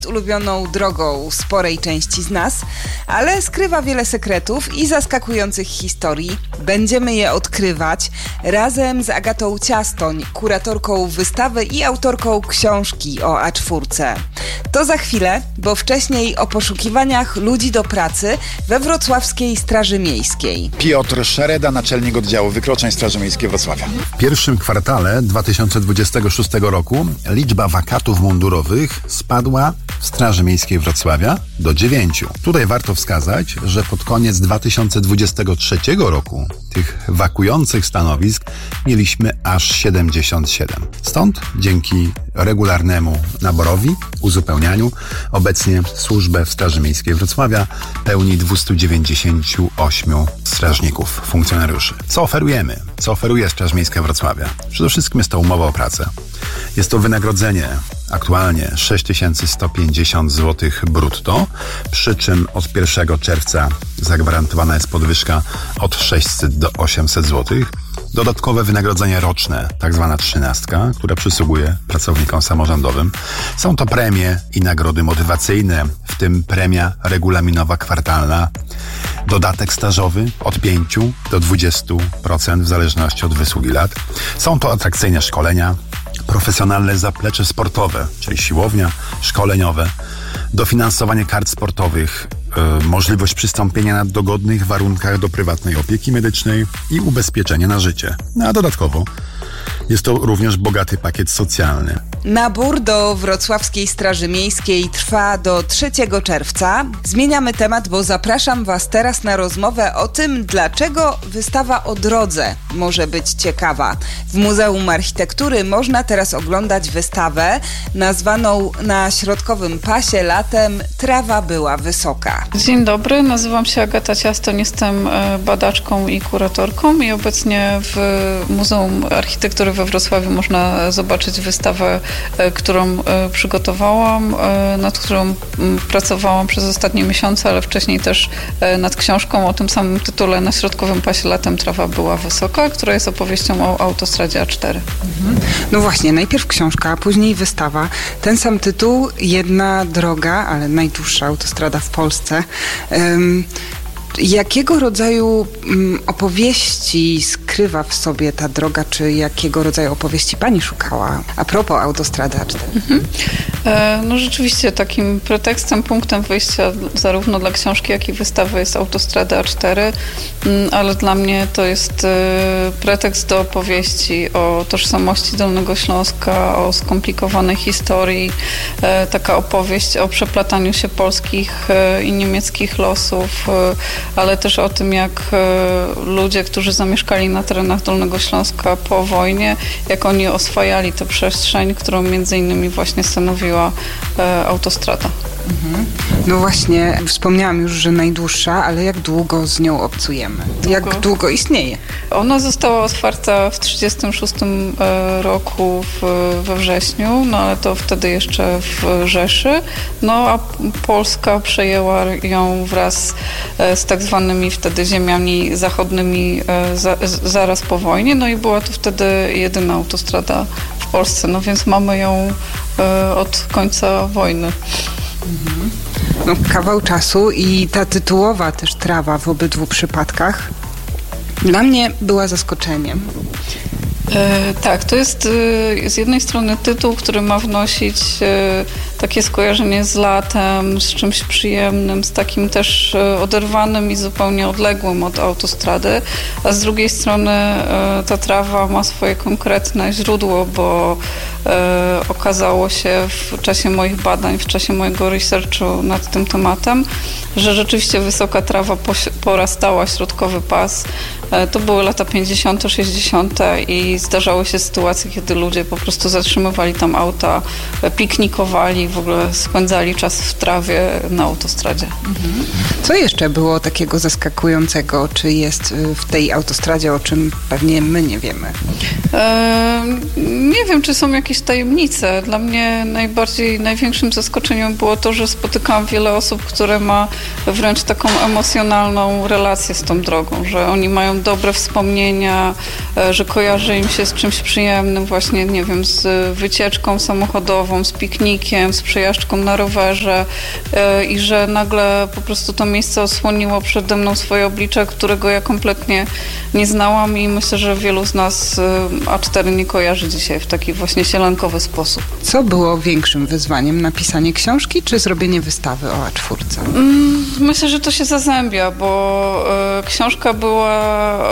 ulubioną drogą sporej części z nas, ale skrywa wiele sekretów i zaskakujących historii. Będziemy je odkrywać razem z Agatą Ciastoń, kuratorką wystawy i autorką książki o A4. To za chwilę, bo wcześniej o poszukiwaniach ludzi do pracy we wrocławskiej Straży Miejskiej. Piotr Szereda, naczelnik oddziału wykroczeń Straży Miejskiej Wrocławia. W pierwszym kwartale 2026 roku liczba wakatów mundurowych spadła w Straży Miejskiej Wrocławia do 9. Tutaj warto wskazać, że pod koniec 2023 roku tych wakujących stanowisk mieliśmy aż 77. Stąd dzięki regularnemu naborowi, uzupełnianiu, obecnie służbę w Straży Miejskiej Wrocławia pełni 298 strażników, funkcjonariuszy. Co oferujemy? Co oferuje Straż Miejska Wrocławia? Przede wszystkim jest to umowa o pracę. Jest to wynagrodzenie aktualnie 6150 zł brutto, przy czym od 1 czerwca zagwarantowana jest podwyżka od 600 do 800 zł. Dodatkowe wynagrodzenie roczne, tak zwana 13, która przysługuje pracownikom samorządowym. Są to premie i nagrody motywacyjne, w tym premia regulaminowa kwartalna, dodatek stażowy od 5 do 20% w zależności od wysługi lat. Są to atrakcyjne szkolenia, profesjonalne zaplecze sportowe, czyli siłownia, szkoleniowe, dofinansowanie kart sportowych, możliwość przystąpienia na dogodnych warunkach do prywatnej opieki medycznej i ubezpieczenie na życie. A dodatkowo jest to również bogaty pakiet socjalny. Nabór do Wrocławskiej Straży Miejskiej trwa do 3 czerwca. Zmieniamy temat, bo zapraszam Was teraz na rozmowę o tym, dlaczego wystawa o drodze może być ciekawa. W Muzeum Architektury można teraz oglądać wystawę nazwaną na Środkowym Pasie latem Trawa była wysoka. Dzień dobry, nazywam się Agata Ciastoń, jestem badaczką i kuratorką i obecnie w Muzeum Architektury we Wrocławiu można zobaczyć wystawę, którą przygotowałam, nad którą pracowałam przez ostatnie miesiące, ale wcześniej też nad książką o tym samym tytule Na Środkowym Pasie latem trawa była wysoka, która jest opowieścią o autostradzie A4. No właśnie, najpierw książka, a później wystawa. Ten sam tytuł, jedna droga, ale najdłuższa autostrada w Polsce. Jakiego rodzaju opowieści skrywa w sobie ta droga, czy jakiego rodzaju opowieści Pani szukała a propos autostrady A4? No rzeczywiście takim pretekstem, punktem wyjścia zarówno dla książki, jak i wystawy jest autostrada A4, ale dla mnie to jest pretekst do opowieści o tożsamości Dolnego Śląska, o skomplikowanej historii, taka opowieść o przeplataniu się polskich i niemieckich losów, ale też o tym, jak ludzie, którzy zamieszkali na terenach Dolnego Śląska po wojnie, jak oni oswajali tę przestrzeń, którą między innymi właśnie stanowiła autostrada. No właśnie, wspomniałam już, że najdłuższa, ale jak długo z nią obcujemy? Jak długo istnieje? Ona została otwarta w 1936 roku we wrześniu, no ale to wtedy jeszcze w Rzeszy, no a Polska przejęła ją wraz z tak zwanymi wtedy ziemiami zachodnimi zaraz po wojnie, no i była to wtedy jedyna autostrada w Polsce, no więc mamy ją od końca wojny. No, kawał czasu i ta tytułowa też trawa w obydwu przypadkach dla mnie była zaskoczeniem. Tak, to jest z jednej strony tytuł, który ma wnosić takie skojarzenie z latem, z czymś przyjemnym, z takim też oderwanym i zupełnie odległym od autostrady, a z drugiej strony ta trawa ma swoje konkretne źródło, bo okazało się w czasie moich badań, w czasie mojego researchu nad tym tematem, że rzeczywiście wysoka trawa porastała środkowy pas. To były lata 50., 60. i zdarzały się sytuacje, kiedy ludzie po prostu zatrzymywali tam auta, piknikowali, w ogóle spędzali czas w trawie na autostradzie. Co jeszcze było takiego zaskakującego? Czy jest w tej autostradzie, o czym pewnie my nie wiemy? Nie wiem, czy są jakieś jakieś tajemnice. Dla mnie największym zaskoczeniem było to, że spotykałam wiele osób, które ma wręcz taką emocjonalną relację z tą drogą, że oni mają dobre wspomnienia, że kojarzy im się z czymś przyjemnym, właśnie, nie wiem, z wycieczką samochodową, z piknikiem, z przejażdżką na rowerze i że nagle po prostu to miejsce odsłoniło przede mną swoje oblicze, którego ja kompletnie nie znałam i myślę, że wielu z nas A4 nie kojarzy dzisiaj w taki właśnie sielankowy sposób. Co było większym wyzwaniem? Napisanie książki czy zrobienie wystawy o A4? Myślę, że to się zazębia, bo książka była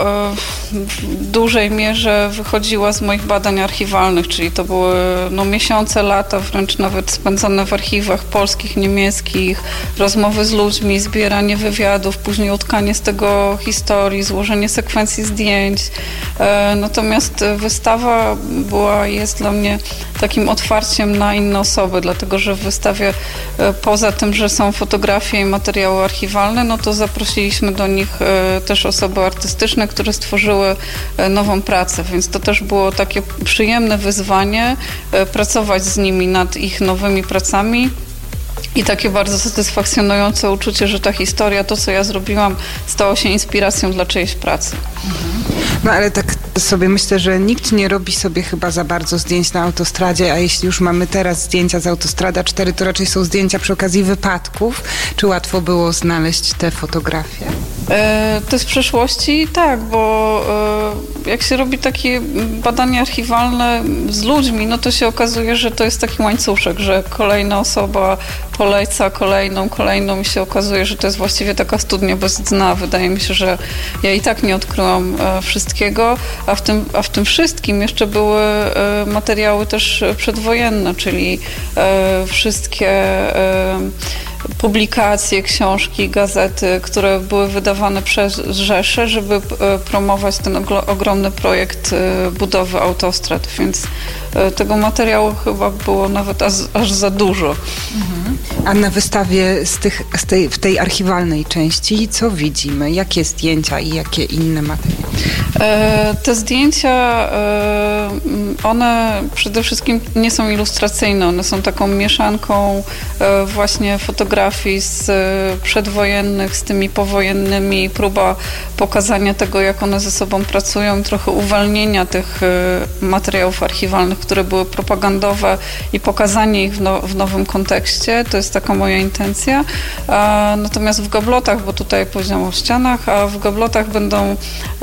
w dużej mierze wychodziła z moich badań archiwalnych, czyli to były miesiące, lata, wręcz nawet spędzone w archiwach polskich, niemieckich, rozmowy z ludźmi, zbieranie wywiadów, później utkanie z tego historii, złożenie sekwencji zdjęć. Natomiast wystawa jest dla mnie takim otwarciem na inne osoby, dlatego że w wystawie poza tym, że są fotografie i materiały archiwalne, no to zaprosiliśmy do nich też osoby artystyczne, które stworzyły nową pracę, więc to też było takie przyjemne wyzwanie pracować z nimi nad ich nowymi pracami. I takie bardzo satysfakcjonujące uczucie, że ta historia, to co ja zrobiłam, stało się inspiracją dla czyjejś pracy. No ale tak sobie myślę, że nikt nie robi sobie chyba za bardzo zdjęć na autostradzie, a jeśli już mamy teraz zdjęcia z autostrada 4, to raczej są zdjęcia przy okazji wypadków. Czy łatwo było znaleźć te fotografie? To z przeszłości tak, bo jak się robi takie badania archiwalne z ludźmi, no to się okazuje, że to jest taki łańcuszek, że kolejna osoba poleca kolejną i się okazuje, że to jest właściwie taka studnia bez dna. Wydaje mi się, że ja i tak nie odkryłam wszystkiego, a w tym wszystkim jeszcze były materiały też przedwojenne, czyli wszystkie publikacje, książki, gazety, które były wydawane przez Rzeszę, żeby promować ten ogromny projekt budowy autostrad, więc tego materiału chyba było nawet aż za dużo. A na wystawie w tej archiwalnej części co widzimy? Jakie zdjęcia i jakie inne materiały? Te zdjęcia, one przede wszystkim nie są ilustracyjne, one są taką mieszanką właśnie fotografii z przedwojennych, z tymi powojennymi, próba pokazania tego, jak one ze sobą pracują, trochę uwolnienia tych materiałów archiwalnych, które były propagandowe i pokazanie ich w nowym kontekście. To jest taka moja intencja. Natomiast w gablotach, bo tutaj powiedziałam o ścianach, a w gablotach będą,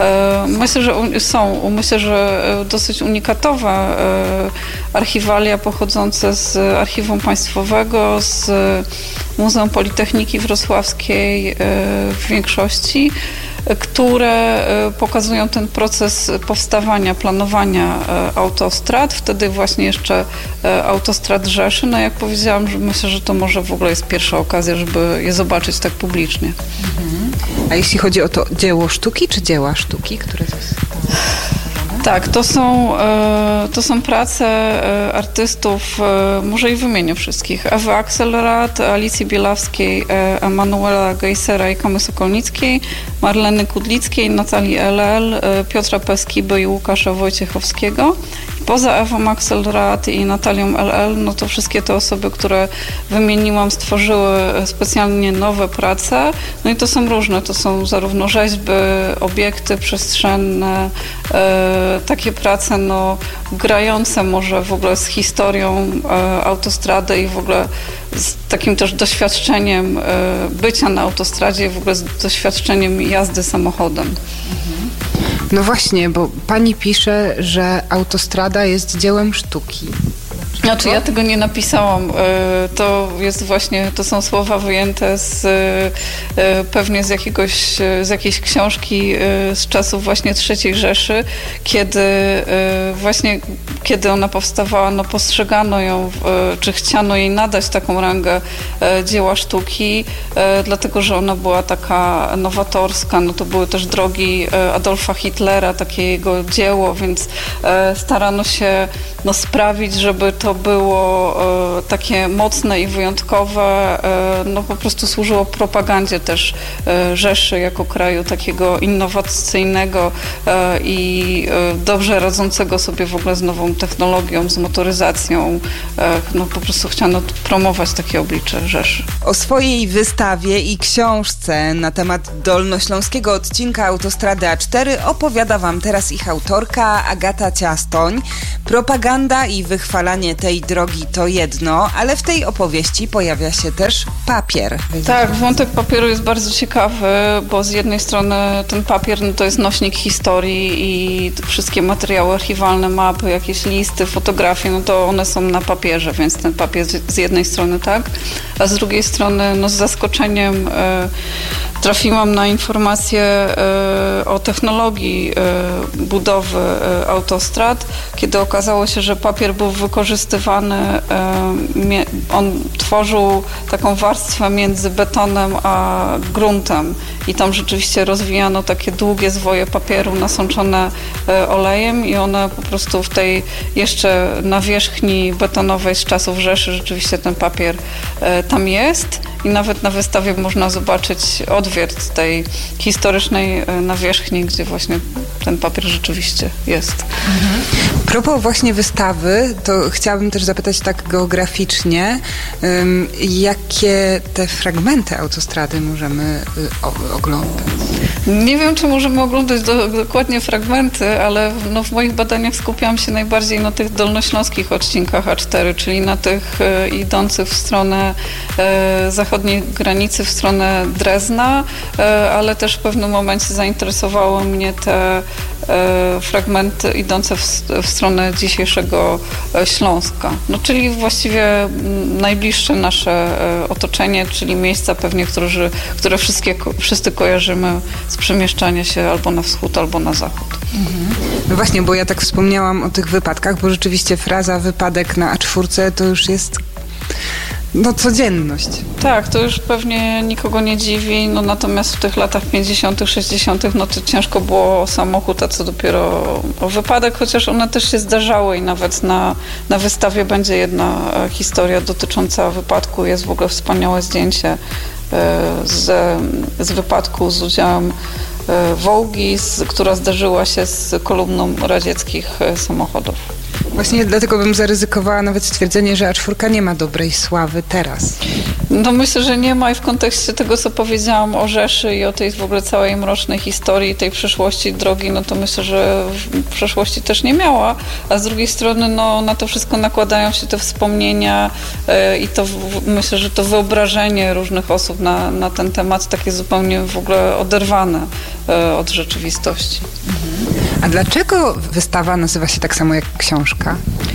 myślę, że dosyć unikatowe archiwalia pochodzące z Archiwum Państwowego, z Muzeum Politechniki Wrocławskiej w większości, które pokazują ten proces powstawania, planowania autostrad, wtedy właśnie jeszcze autostrad Rzeszy. No jak powiedziałam, że myślę, że to może w ogóle jest pierwsza okazja, żeby je zobaczyć tak publicznie. A jeśli chodzi o to dzieło sztuki, czy dzieła sztuki, które zostały? Tak, to są prace artystów, może i wymienię wszystkich. Ewy Axelrad, Alicji Bielawskiej, Emanuela Geisera i Kamy Sokolnickiej, Marleny Kudlickiej, Natalii LL, Piotra Peskiby i Łukasza Wojciechowskiego. Poza Ewą Axelrad i Natalią LL, no to wszystkie te osoby, które wymieniłam, stworzyły specjalnie nowe prace. No i to są różne, to są zarówno rzeźby, obiekty przestrzenne, takie prace grające może w ogóle z historią autostrady i w ogóle z takim też doświadczeniem bycia na autostradzie i w ogóle z doświadczeniem jazdy samochodem. No właśnie, bo pani pisze, że autostrada jest dziełem sztuki. Znaczy ja tego nie napisałam. To są słowa wyjęte pewnie z jakiejś książki z czasów właśnie III Rzeszy, kiedy ona powstawała, postrzegano ją, czy chciano jej nadać taką rangę dzieła sztuki, dlatego, że ona była taka nowatorska, to były też drogi Adolfa Hitlera, takie jego dzieło, więc starano się sprawić, żeby to było takie mocne i wyjątkowe, no po prostu służyło propagandzie też Rzeszy jako kraju takiego innowacyjnego i dobrze radzącego sobie w ogóle z nową technologią, z motoryzacją. No po prostu chciano promować takie oblicze Rzeszy. O swojej wystawie i książce na temat dolnośląskiego odcinka autostrady A4 opowiada Wam teraz ich autorka Agata Ciastoń. Propaganda i wychwalanie tej drogi to jedno, ale w tej opowieści pojawia się też papier. Tak, wątek papieru jest bardzo ciekawy, bo z jednej strony ten papier to jest nośnik historii i wszystkie materiały archiwalne, mapy, jakieś listy, fotografie, no to one są na papierze, więc ten papier z jednej strony tak, a z drugiej strony no z zaskoczeniem trafiłam na informacje o technologii budowy autostrad, kiedy okazało się, że papier był wykorzystywany, on tworzył taką warstwę między betonem a gruntem i tam rzeczywiście rozwijano takie długie zwoje papieru nasączone olejem i one po prostu w tej jeszcze nawierzchni betonowej z czasów Rzeszy rzeczywiście ten papier tam jest i nawet na wystawie można zobaczyć odwiert tej historycznej nawierzchni, gdzie właśnie ten papier rzeczywiście jest. A propos właśnie wystawy, to chciałabym też zapytać tak geograficznie, jakie te fragmenty autostrady możemy oglądać? Nie wiem, czy możemy oglądać dokładnie fragmenty, ale no w moich badaniach skupiałam się najbardziej na tych dolnośląskich odcinkach A4, czyli na tych idących w stronę zachodniej granicy, w stronę Drezna, ale też w pewnym momencie zainteresowały mnie te fragmenty idące w stronę dzisiejszego Śląska. No, czyli właściwie najbliższe nasze otoczenie, czyli miejsca pewnie, które wszyscy kojarzymy z przemieszczania się albo na wschód, albo na zachód. No właśnie, bo ja tak wspomniałam o tych wypadkach, bo rzeczywiście fraza wypadek na A4 to już jest codzienność. Tak, to już pewnie nikogo nie dziwi, no natomiast w tych latach 50., 60. no to ciężko było o samochód, a co dopiero o wypadek, chociaż one też się zdarzały i nawet na wystawie będzie jedna historia dotycząca wypadku. Jest w ogóle wspaniałe zdjęcie z wypadku z udziałem Wołgi, która zdarzyła się z kolumną radzieckich samochodów. Właśnie dlatego bym zaryzykowała nawet stwierdzenie, że A4 nie ma dobrej sławy teraz. No myślę, że nie ma i w kontekście tego, co powiedziałam o Rzeszy i o tej w ogóle całej mrocznej historii, tej przeszłości drogi, no to myślę, że w przeszłości też nie miała, a z drugiej strony no na to wszystko nakładają się te wspomnienia i to myślę, że to wyobrażenie różnych osób na ten temat takie zupełnie w ogóle oderwane od rzeczywistości. A dlaczego wystawa nazywa się tak samo jak książka?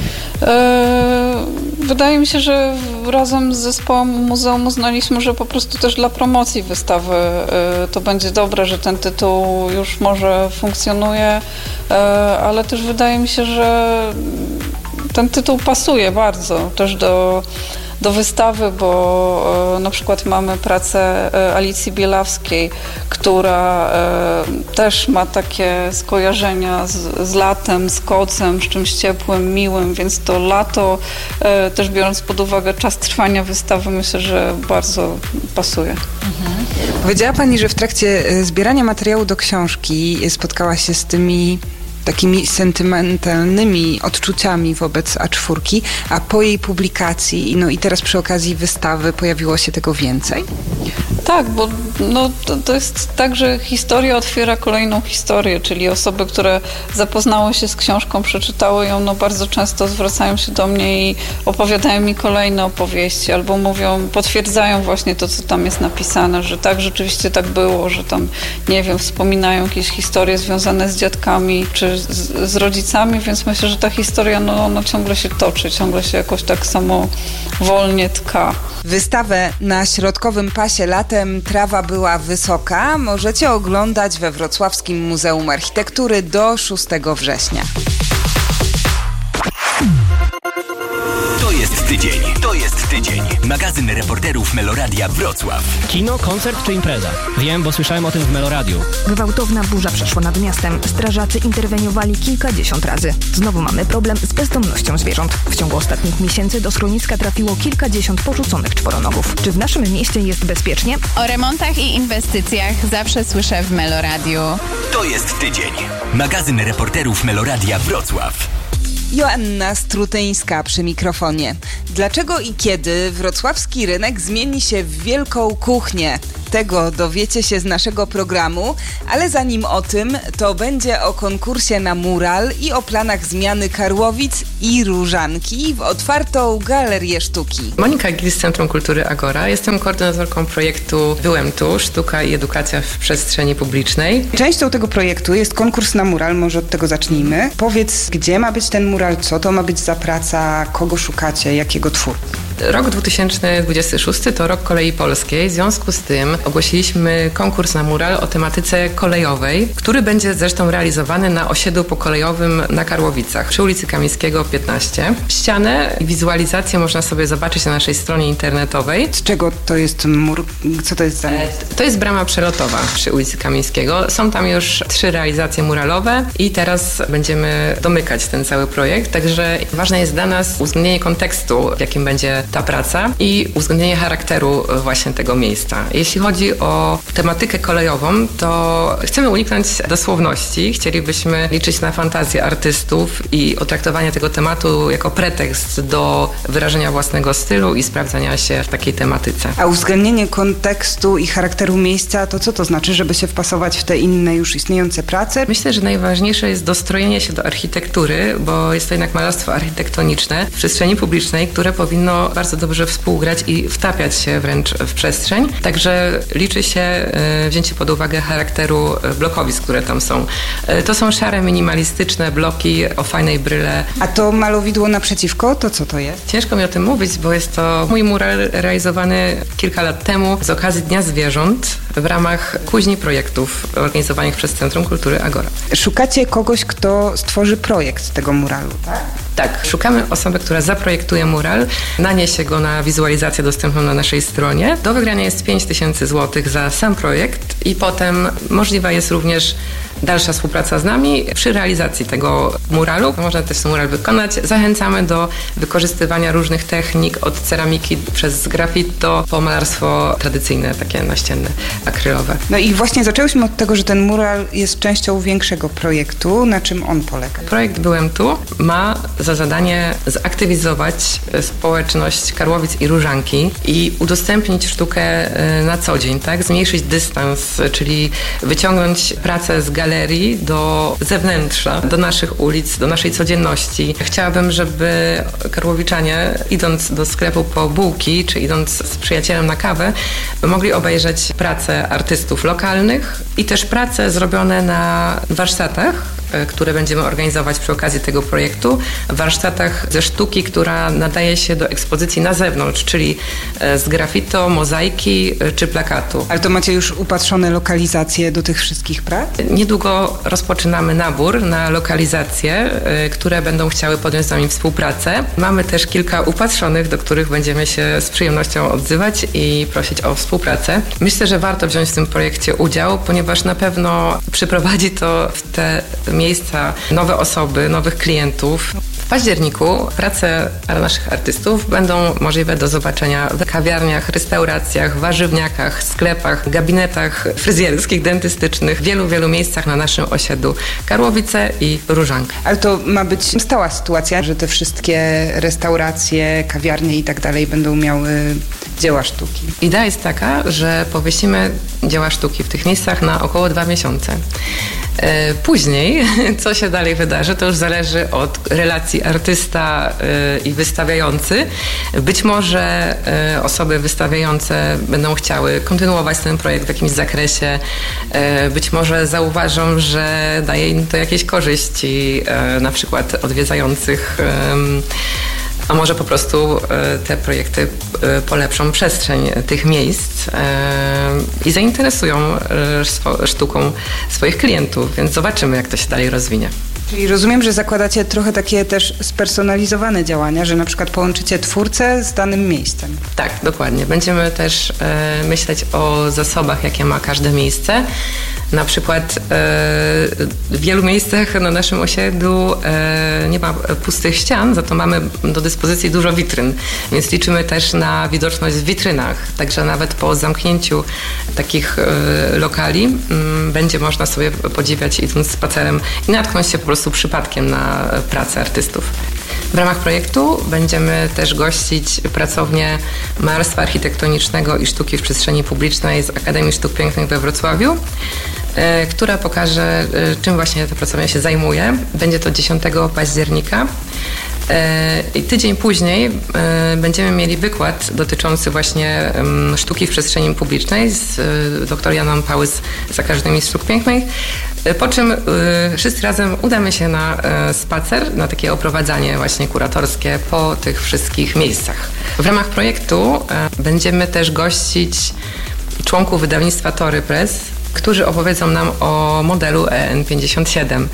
Wydaje mi się, że razem z zespołem muzeum uznaliśmy, że po prostu też dla promocji wystawy to będzie dobre, że ten tytuł już może funkcjonuje, ale też wydaje mi się, że ten tytuł pasuje bardzo też do wystawy, bo na przykład mamy pracę Alicji Bielawskiej, która też ma takie skojarzenia z latem, z kocem, z czymś ciepłym, miłym, więc to lato, też biorąc pod uwagę czas trwania wystawy, myślę, że bardzo pasuje. Powiedziała Pani, że w trakcie zbierania materiału do książki spotkała się z tymi takimi sentymentalnymi odczuciami wobec A4, a po jej publikacji, no i teraz przy okazji wystawy pojawiło się tego więcej? Tak, bo no, to jest tak, że historia otwiera kolejną historię, czyli osoby, które zapoznały się z książką, przeczytały ją, no bardzo często zwracają się do mnie i opowiadają mi kolejne opowieści, albo mówią, potwierdzają właśnie to, co tam jest napisane, że tak, rzeczywiście tak było, że tam, nie wiem, wspominają jakieś historie związane z dziadkami, czy z rodzicami, więc myślę, że ta historia, no ona ciągle się toczy, ciągle się jakoś tak samo wolnie tka. Wystawę Na środkowym pasie latem trawa była wysoka możecie oglądać we Wrocławskim Muzeum Architektury do 6 września. To jest tydzień. jest tydzień. Magazyn reporterów Meloradia Wrocław. Kino, koncert czy impreza? Wiem, bo słyszałem o tym w Meloradiu. Gwałtowna burza przeszła nad miastem. Strażacy interweniowali kilkadziesiąt razy. Znowu mamy problem z bezdomnością zwierząt. W ciągu ostatnich miesięcy do schroniska trafiło kilkadziesiąt porzuconych czworonogów. Czy w naszym mieście jest bezpiecznie? O remontach i inwestycjach zawsze słyszę w Meloradiu. To jest tydzień. Magazyn reporterów Meloradia Wrocław. Joanna Strutyńska przy mikrofonie. Dlaczego i kiedy wrocławski rynek zmieni się w wielką kuchnię? Tego dowiecie się z naszego programu, ale zanim o tym, to będzie o konkursie na mural i o planach zmiany Karłowic i Różanki w otwartą galerię sztuki. Monika Gil z Centrum Kultury Agora. Jestem koordynatorką projektu Byłem tu, sztuka i edukacja w przestrzeni publicznej. Częścią tego projektu jest konkurs na mural, może od tego zacznijmy. Powiedz, gdzie ma być ten mural, co to ma być za praca, kogo szukacie, jakiego twórcy? Rok 2026 to rok kolei polskiej. W związku z tym ogłosiliśmy konkurs na mural o tematyce kolejowej, który będzie zresztą realizowany na osiedlu pokolejowym na Karłowicach przy ulicy Kamińskiego 15. Ścianę i wizualizację można sobie zobaczyć na naszej stronie internetowej. Z czego to jest mur? Co to jest za miejsce? To jest brama przelotowa przy ulicy Kamińskiego. Są tam już 3 realizacje muralowe i teraz będziemy domykać ten cały projekt. Także ważne jest dla nas uwzględnienie kontekstu, w jakim będzie ta praca i uwzględnienie charakteru właśnie tego miejsca. Jeśli chodzi o tematykę kolejową, to chcemy uniknąć dosłowności. Chcielibyśmy liczyć na fantazję artystów i traktowanie tego tematu jako pretekst do wyrażenia własnego stylu i sprawdzania się w takiej tematyce. A uwzględnienie kontekstu i charakteru miejsca, to co to znaczy, żeby się wpasować w te inne już istniejące prace? Myślę, że najważniejsze jest dostrojenie się do architektury, bo jest to jednak malarstwo architektoniczne w przestrzeni publicznej, które powinno bardzo dobrze współgrać i wtapiać się wręcz w przestrzeń. Także liczy się wzięcie pod uwagę charakteru blokowisk, które tam są. To są szare, minimalistyczne bloki o fajnej bryle. A to malowidło naprzeciwko, to co to jest? Ciężko mi o tym mówić, bo jest to mój mural realizowany kilka lat temu z okazji Dnia Zwierząt w ramach kuźni projektów organizowanych przez Centrum Kultury Agora. Szukacie kogoś, kto stworzy projekt tego muralu, tak? Tak, szukamy osoby, która zaprojektuje mural, naniesie go na wizualizację dostępną na naszej stronie. Do wygrania jest 5000 zł za sam projekt i potem możliwa jest również dalsza współpraca z nami przy realizacji tego muralu. Można też ten mural wykonać. Zachęcamy do wykorzystywania różnych technik, od ceramiki przez graffito po malarstwo tradycyjne, takie naścienne, akrylowe. No i właśnie zaczęłyśmy od tego, że ten mural jest częścią większego projektu. Na czym on polega? Projekt Byłem tu ma za zadanie zaktywizować społeczność Karłowic i Różanki i udostępnić sztukę na co dzień, tak? Zmniejszyć dystans, czyli wyciągnąć pracę z galerii do zewnętrza, do naszych ulic, do naszej codzienności. Chciałabym, żeby karłowiczanie, idąc do sklepu po bułki, czy idąc z przyjacielem na kawę, mogli obejrzeć pracę artystów lokalnych i też prace zrobione na warsztatach, które będziemy organizować przy okazji tego projektu. W warsztatach ze sztuki, która nadaje się do ekspozycji na zewnątrz, czyli z graffito, mozaiki czy plakatu. Ale to macie już upatrzone lokalizacje do tych wszystkich prac? Niedługo rozpoczynamy nabór na lokalizacje, które będą chciały podjąć z nami współpracę. Mamy też kilka upatrzonych, do których będziemy się z przyjemnością odzywać i prosić o współpracę. Myślę, że warto wziąć w tym projekcie udział, ponieważ na pewno przyprowadzi to w te miejsca nowe osoby, nowych klientów. W październiku prace naszych artystów będą możliwe do zobaczenia w kawiarniach, restauracjach, warzywniakach, sklepach, gabinetach fryzjerskich, dentystycznych, w wielu miejscach na naszym osiedlu Karłowice i Różanka. Ale to ma być stała sytuacja, że te wszystkie restauracje, kawiarnie i tak dalej będą miały dzieła sztuki. Idea jest taka, że powiesimy dzieła sztuki w tych miejscach na około 2 miesiące. Później, co się dalej wydarzy, to już zależy od relacji artysta i wystawiający. Być może osoby wystawiające będą chciały kontynuować ten projekt w jakimś zakresie. Być może zauważą, że daje im to jakieś korzyści, na przykład odwiedzających, a może po prostu te projekty polepszą przestrzeń tych miejsc i zainteresują sztuką swoich klientów, więc zobaczymy, jak to się dalej rozwinie. Czyli rozumiem, że zakładacie trochę takie też spersonalizowane działania, że na przykład połączycie twórcę z danym miejscem. Tak, dokładnie. Będziemy też myśleć o zasobach, jakie ma każde miejsce. Na przykład w wielu miejscach na naszym osiedlu nie ma pustych ścian, za to mamy do dyspozycji dużo witryn, więc liczymy też na widoczność w witrynach. Także nawet po zamknięciu takich lokali będzie można sobie podziwiać, idąc spacerem i natknąć się po prostu przypadkiem na pracę artystów. W ramach projektu będziemy też gościć pracownię malarstwa architektonicznego i sztuki w przestrzeni publicznej z Akademii Sztuk Pięknych we Wrocławiu, która pokaże, czym właśnie ta pracownia się zajmuje. Będzie to 10 października. I tydzień później będziemy mieli wykład dotyczący właśnie sztuki w przestrzeni publicznej z dr Janą Pałys z Akademii Sztuk Pięknych, po czym wszyscy razem udamy się na spacer, na takie oprowadzanie właśnie kuratorskie po tych wszystkich miejscach. W ramach projektu będziemy też gościć członków wydawnictwa Tory Press, którzy opowiedzą nam o modelu EN57.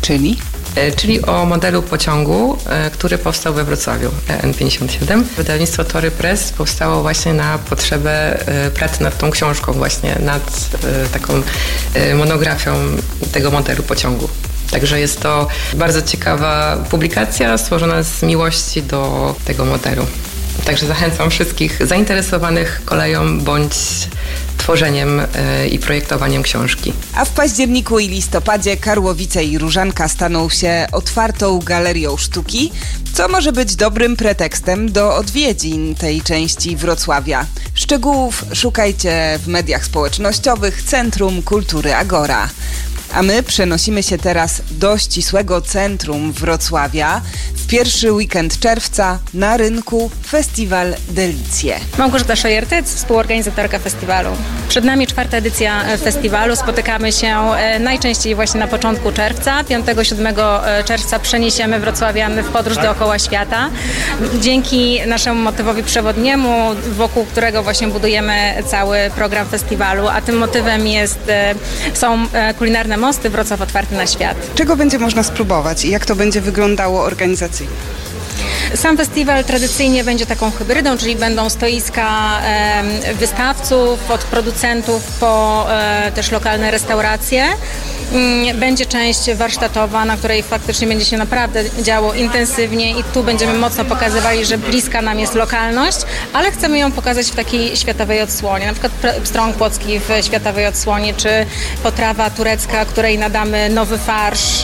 Czyli o modelu pociągu, który powstał we Wrocławiu, EN57. Wydawnictwo Tory Press powstało właśnie na potrzebę pracy nad tą książką, właśnie nad taką monografią tego modelu pociągu. Także jest to bardzo ciekawa publikacja stworzona z miłości do tego modelu. Także zachęcam wszystkich zainteresowanych koleją bądź tworzeniem i projektowaniem książki. A w październiku i listopadzie Karłowice i Różanka staną się otwartą galerią sztuki, co może być dobrym pretekstem do odwiedzin tej części Wrocławia. Szczegółów szukajcie w mediach społecznościowych Centrum Kultury Agora. A my przenosimy się teraz do ścisłego centrum Wrocławia. W pierwszy weekend czerwca na rynku festiwal Delicje. Małgorzata Szojertec, współorganizatorka festiwalu. Przed nami 4. edycja festiwalu. Spotykamy się najczęściej właśnie na początku czerwca. 5-7 czerwca przeniesiemy wrocławian w podróż dookoła świata. Dzięki naszemu motywowi przewodniemu, wokół którego właśnie budujemy cały program festiwalu, a tym motywem są kulinarne mosty, Wrocław otwarty na świat. Czego będzie można spróbować i jak to będzie wyglądało organizacyjnie? Sam festiwal tradycyjnie będzie taką hybrydą, czyli będą stoiska wystawców, od producentów po też lokalne restauracje. Będzie część warsztatowa, na której faktycznie będzie się naprawdę działo intensywnie i tu będziemy mocno pokazywali, że bliska nam jest lokalność, ale chcemy ją pokazać w takiej światowej odsłonie. Na przykład pstrąg płocki w światowej odsłonie, czy potrawa turecka, której nadamy nowy farsz,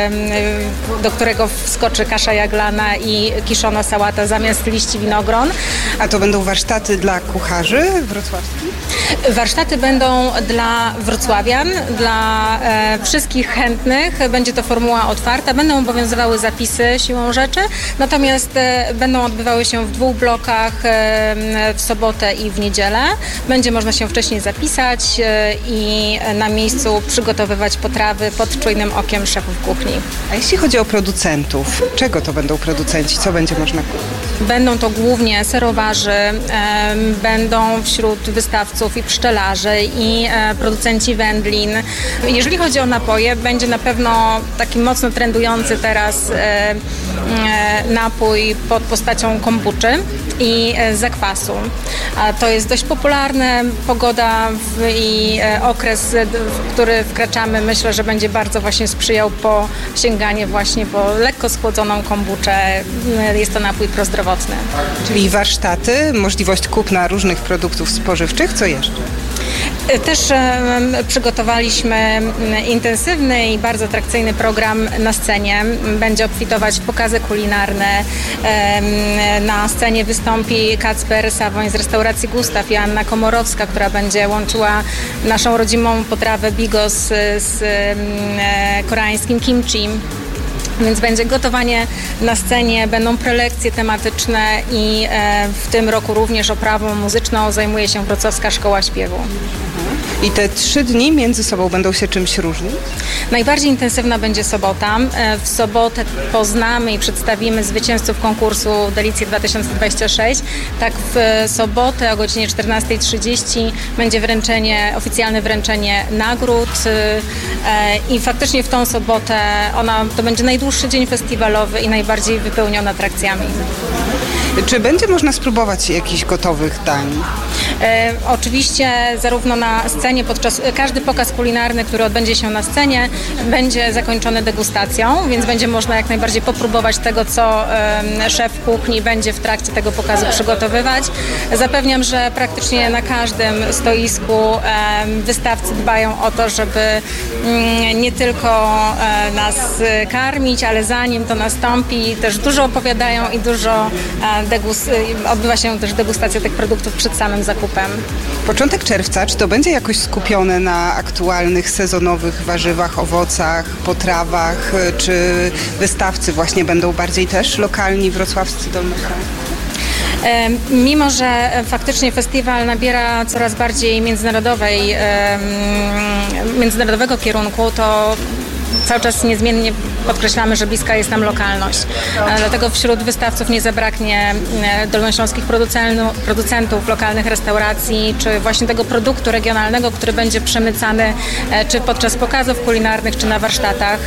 do którego wskoczy kasza jaglana i kiszona sałata zamiast liści winogron. A to będą warsztaty dla kucharzy wrocławskich? Warsztaty będą dla wrocławian, dla wszystkich chętnych. Będzie to formuła otwarta. Będą obowiązywały zapisy siłą rzeczy, natomiast będą odbywały się w 2 blokach, w sobotę i w niedzielę. Będzie można się wcześniej zapisać i na miejscu przygotowywać potrawy pod czujnym okiem szefów kuchni. A jeśli chodzi o producentów, czego to będą producenci? Co będzie można kupić? Będą to głównie serowarzy, będą wśród wystawców i pszczelarzy i producenci wędlin. Jeżeli chodzi o napoje, będzie na pewno taki mocno trendujący teraz napój pod postacią kombuczy i zakwasu. A to jest dość popularne. Pogoda i okres, w który wkraczamy, myślę, że będzie bardzo właśnie sprzyjał po sięganie właśnie po lekko schłodzoną kombuczę. Jest to napój prozdrowotny. Czyli warsztaty, możliwość kupna różnych produktów spożywczych. Co jeszcze? Też przygotowaliśmy intensywny i bardzo atrakcyjny program na scenie. Będzie obfitować w pokazy kulinarne. Na scenie wystąpi Kacper Sawoń z restauracji Gustaw i Anna Komorowska, która będzie łączyła naszą rodzimą potrawę bigos z koreańskim kimchi. Więc będzie gotowanie na scenie, będą prelekcje tematyczne i w tym roku również oprawą muzyczną zajmuje się Wrocławska Szkoła Śpiewu. I te 3 dni między sobą będą się czymś różnić? Najbardziej intensywna będzie sobota. W sobotę poznamy i przedstawimy zwycięzców konkursu Delicje 2026. Tak, w sobotę o godzinie 14:30 będzie oficjalne wręczenie nagród i faktycznie w tą sobotę to będzie najdłuższy dzień festiwalowy i najbardziej wypełniony atrakcjami. Czy będzie można spróbować jakichś gotowych dań? Oczywiście zarówno na scenie, każdy pokaz kulinarny, który odbędzie się na scenie, będzie zakończony degustacją, więc będzie można jak najbardziej popróbować tego, co szef kuchni będzie w trakcie tego pokazu przygotowywać. Zapewniam, że praktycznie na każdym stoisku wystawcy dbają o to, żeby nie tylko nas karmić, ale zanim to nastąpi, też dużo opowiadają i dużo odbywa się też degustacja tych produktów przed samym zakupem. Początek czerwca, czy to będzie jakoś skupione na aktualnych, sezonowych warzywach, owocach, potrawach, czy wystawcy właśnie będą bardziej też lokalni, wrocławscy, dolnośląscy? Mimo że faktycznie festiwal nabiera coraz bardziej międzynarodowego kierunku, to cały czas niezmiennie podkreślamy, że bliska jest nam lokalność. Dlatego wśród wystawców nie zabraknie dolnośląskich producentów, lokalnych restauracji, czy właśnie tego produktu regionalnego, który będzie przemycany czy podczas pokazów kulinarnych, czy na warsztatach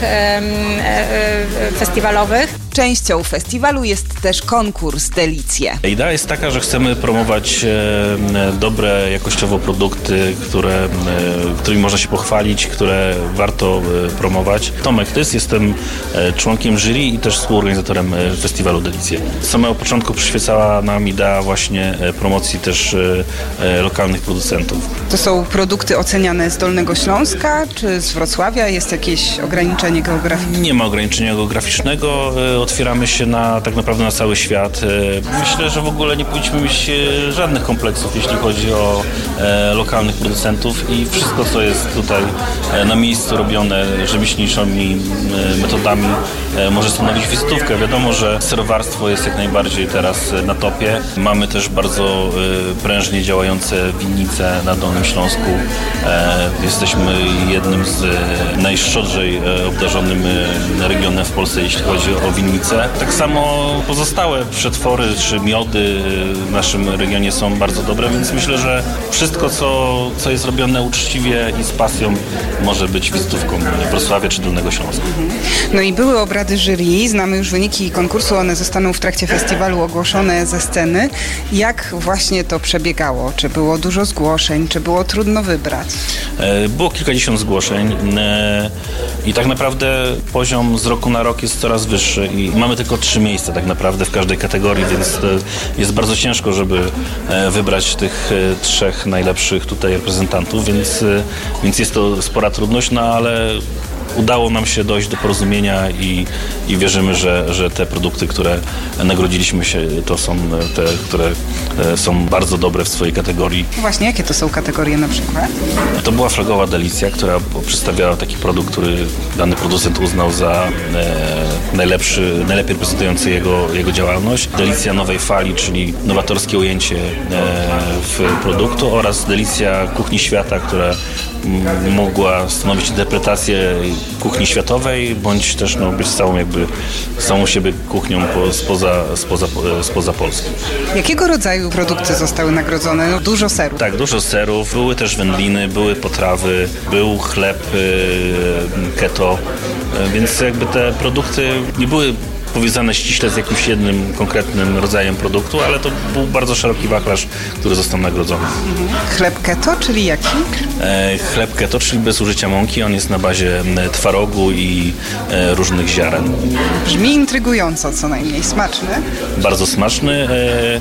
festiwalowych. Częścią festiwalu jest też konkurs Delicje. Idea jest taka, że chcemy promować dobre, jakościowo produkty, którymi można się pochwalić, które warto promować. Tomek Tys, jestem członkiem jury i też współorganizatorem festiwalu Delicje. Z samego początku przyświecała nam idea właśnie promocji też lokalnych producentów. To są produkty oceniane z Dolnego Śląska czy z Wrocławia? Jest jakieś ograniczenie geograficzne? Nie ma ograniczenia geograficznego. Otwieramy się tak naprawdę na cały świat. Myślę, że w ogóle nie powinniśmy mieć żadnych kompleksów, jeśli chodzi o lokalnych producentów i wszystko, co jest tutaj na miejscu robione rzemieślniczymi metodami, może stanowić wizytówkę. Wiadomo, że serowarstwo jest jak najbardziej teraz na topie. Mamy też bardzo prężnie działające winnice na Dolnym Śląsku. Jesteśmy jednym z najszczodrzej obdarzonym regionem w Polsce, jeśli chodzi o winnice. Tak samo pozostałe przetwory czy miody w naszym regionie są bardzo dobre, więc myślę, że wszystko, co jest robione uczciwie i z pasją, może być wizytówką Wrocławia czy Dolnego Śląska. No i były obrady jury, znamy już wyniki konkursu, one zostaną w trakcie festiwalu ogłoszone ze sceny. Jak właśnie to przebiegało? Czy było dużo zgłoszeń? Czy było trudno wybrać? Było kilkadziesiąt zgłoszeń i tak naprawdę poziom z roku na rok jest coraz wyższy i mamy tylko 3 miejsca tak naprawdę w każdej kategorii, więc jest bardzo ciężko, żeby wybrać tych 3 najlepszych tutaj reprezentantów, więc jest to spora trudność, no ale udało nam się dojść do porozumienia i wierzymy, że te produkty, które nagrodziliśmy się, to są te, które są bardzo dobre w swojej kategorii. Właśnie, jakie to są kategorie na przykład? To była flagowa Delicja, która przedstawiała taki produkt, który dany producent uznał za najlepiej reprezentujący jego działalność. Delicja nowej fali, czyli nowatorskie ujęcie w produktu oraz Delicja kuchni świata, która mogła stanowić interpretację kuchni światowej, bądź też być samą siebie kuchnią spoza Polski. Jakiego rodzaju produkty zostały nagrodzone? No, dużo serów. Tak, dużo serów. Były też wędliny, były potrawy, był chleb keto, więc jakby te produkty nie były powiązane ściśle z jakimś jednym konkretnym rodzajem produktu, ale to był bardzo szeroki wachlarz, który został nagrodzony. Chleb keto, czyli jaki? Chleb keto, czyli bez użycia mąki. On jest na bazie twarogu i różnych ziaren. Brzmi intrygująco, co najmniej. Smaczny? Bardzo smaczny.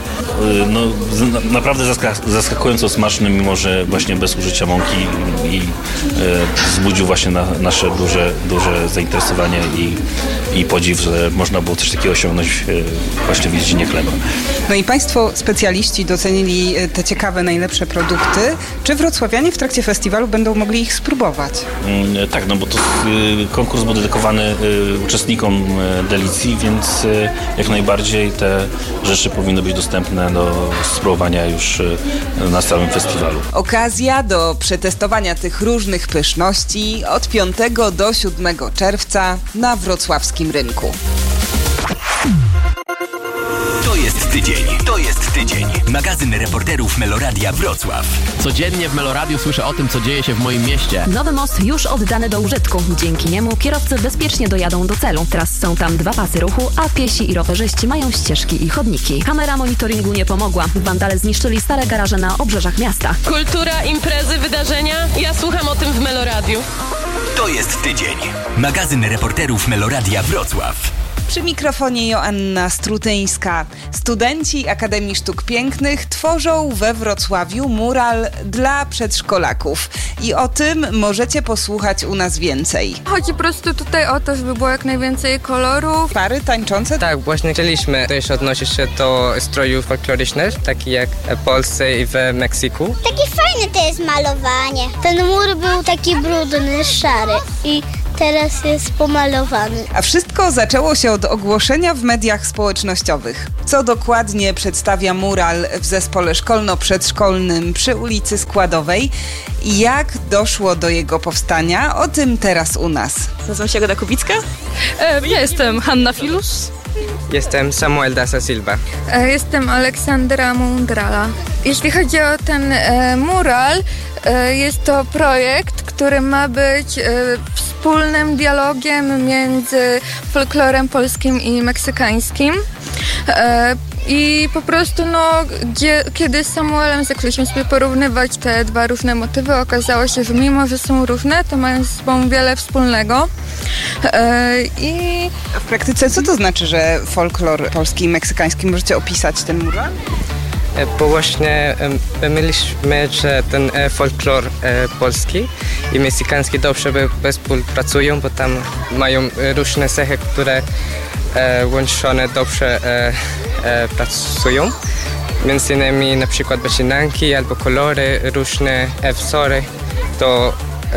Naprawdę zaskakująco smaczny, mimo że właśnie bez użycia mąki i wzbudził właśnie nasze duże zainteresowanie i podziw, że można było coś takiego osiągnąć właśnie w dziedzinie chleba. No i Państwo specjaliści docenili te ciekawe, najlepsze produkty. Czy wrocławianie w trakcie festiwalu będą mogli ich spróbować. Tak, no bo to konkurs był dedykowany uczestnikom Delicji, więc jak najbardziej te rzeczy powinny być dostępne do spróbowania już na całym festiwalu. Okazja do przetestowania tych różnych pyszności od 5 do 7 czerwca na wrocławskim rynku. To jest tydzień. Magazyn reporterów Meloradia Wrocław. Codziennie w Meloradiu słyszę o tym, co dzieje się w moim mieście. Nowy most już oddany do użytku. Dzięki niemu kierowcy bezpiecznie dojadą do celu. Teraz są tam 2 pasy ruchu, a piesi i rowerzyści mają ścieżki i chodniki. Kamera monitoringu nie pomogła. Wandale zniszczyli stare garaże na obrzeżach miasta. Kultura, imprezy, wydarzenia. Ja słucham o tym w Meloradiu. To jest tydzień. Magazyn reporterów Meloradia Wrocław. Przy mikrofonie Joanna Strutyńska. Studenci Akademii Sztuk Pięknych tworzą we Wrocławiu mural dla przedszkolaków. I o tym możecie posłuchać u nas więcej. Chodzi po prostu tutaj o to, żeby było jak najwięcej kolorów. Pary tańczące? Tak, właśnie chcieliśmy też odnosić się do strojów folklorycznych, takich jak w Polsce i w Meksyku. Takie fajne to jest malowanie. Ten mur był taki brudny, szary i teraz jest pomalowany. A wszystko zaczęło się od ogłoszenia w mediach społecznościowych. Co dokładnie przedstawia mural w zespole szkolno-przedszkolnym przy ulicy Składowej i jak doszło do jego powstania, o tym teraz u nas. Nazywam się Agata Kubicka. Ja jestem Hanna Filus. Jestem Samuel Dasa Silva. Jestem Aleksandra Mundrala. Jeśli chodzi o ten mural, jest to projekt, który ma być wspólnym dialogiem między folklorem polskim i meksykańskim. I po prostu, kiedy z Samuelem zaczęliśmy sobie porównywać te 2 różne motywy, okazało się, że mimo, że są różne, to mają ze sobą wiele wspólnego. A w praktyce co to znaczy, że folklor polski i meksykański? Możecie opisać ten mural? Bo właśnie myśleliśmy, że ten folklor polski i meksykański dobrze współpracują, bo tam mają różne cechy, które łączone dobrze pracują. Między innymi na przykład wycinanki albo kolory, różne wzory, to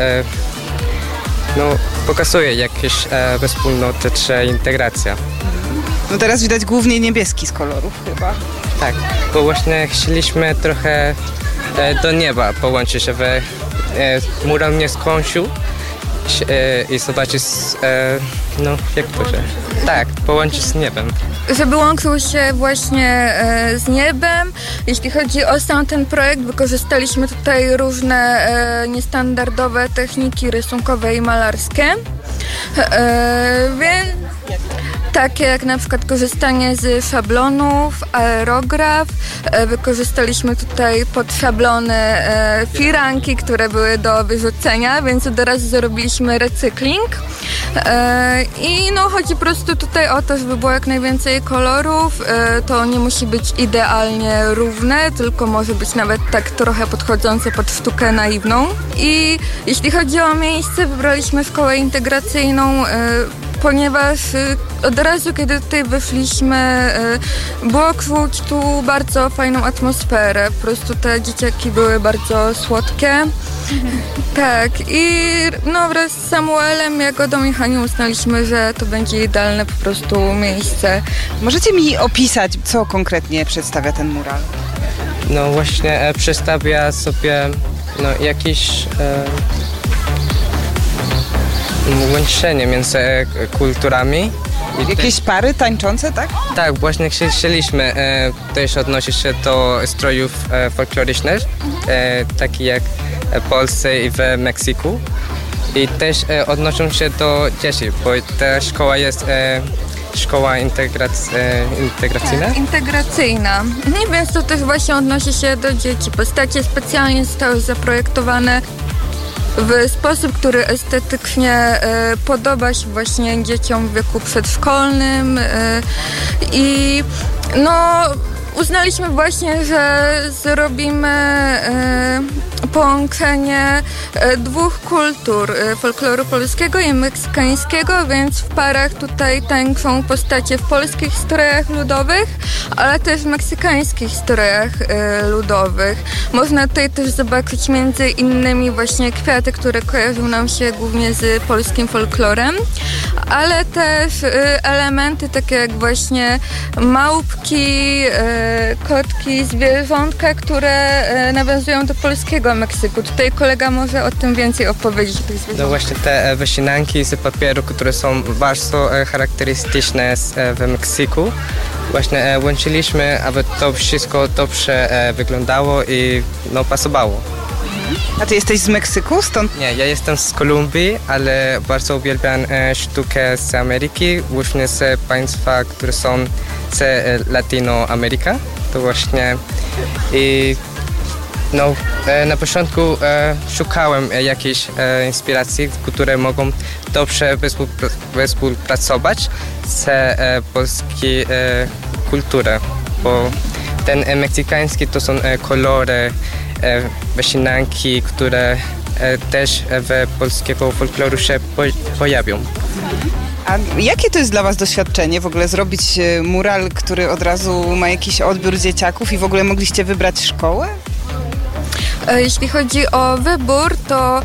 pokazuje jakieś wspólnotę czy integracja. No teraz widać głównie niebieski z kolorów chyba. Tak, bo właśnie chcieliśmy trochę do nieba połączyć, żeby mural nie skończył i zobaczyć, jak to się... Tak, połączyć z niebem. Żeby łączył się właśnie z niebem. Jeśli chodzi o sam ten projekt, wykorzystaliśmy tutaj różne niestandardowe techniki rysunkowe i malarskie. Więc takie jak na przykład korzystanie z szablonów, aerograf. Wykorzystaliśmy tutaj pod szablony firanki, które były do wyrzucenia, więc od razu zrobiliśmy recykling. I chodzi po prostu tutaj o to, żeby było jak najwięcej kolorów. To nie musi być idealnie równe, tylko może być nawet tak trochę podchodzące pod sztukę naiwną. I jeśli chodzi o miejsce, wybraliśmy szkołę integracyjną, ponieważ od razu, kiedy tutaj wyszliśmy, było czuć tu bardzo fajną atmosferę. Po prostu te dzieciaki były bardzo słodkie. Tak, i wraz z Samuelem, Jagodą i Hanią uznaliśmy, że to będzie idealne po prostu miejsce. Możecie mi opisać, co konkretnie przedstawia ten mural? Właśnie przedstawia sobie jakieś łączenie między kulturami. Jakieś pary tańczące, tak? Tak, właśnie chcieliśmy też odnosić się do strojów folklorycznych, takich jak w Polsce i w Meksyku. I też odnoszą się do dzieci, bo ta szkoła jest szkoła integracyjna? Tak, integracyjna. Więc to też właśnie odnosi się do dzieci. Postacie specjalnie zostały zaprojektowane w sposób, który estetycznie podoba się właśnie dzieciom w wieku przedszkolnym i uznaliśmy właśnie, że zrobimy połączenie dwóch kultur, folkloru polskiego i meksykańskiego, więc w parach tutaj tańczą postacie w polskich strojach ludowych, ale też w meksykańskich strojach ludowych. Można tutaj też zobaczyć między innymi właśnie kwiaty, które kojarzą nam się głównie z polskim folklorem, ale też elementy takie jak właśnie małpki, kotki, zwierzątka, które nawiązują do polskiego Meksyku. Tutaj kolega może o tym więcej opowiedzieć. No właśnie te wycinanki z papieru, które są bardzo charakterystyczne w Meksyku. Właśnie łączyliśmy, aby to wszystko dobrze wyglądało i pasowało. A ty jesteś z Meksyku, stąd? Nie, ja jestem z Kolumbii, ale bardzo uwielbiam sztukę z Ameryki, głównie z państwa, które są z Latinoameryka. To właśnie i na początku szukałem jakiejś inspiracji, które mogą dobrze współpracować z polską kulturą, bo ten meksykański to są kolory, wycinanki, które też w polskiego folkloru się pojawią. A jakie to jest dla was doświadczenie w ogóle zrobić mural, który od razu ma jakiś odbiór dzieciaków i w ogóle mogliście wybrać szkołę? Jeśli chodzi o wybór, to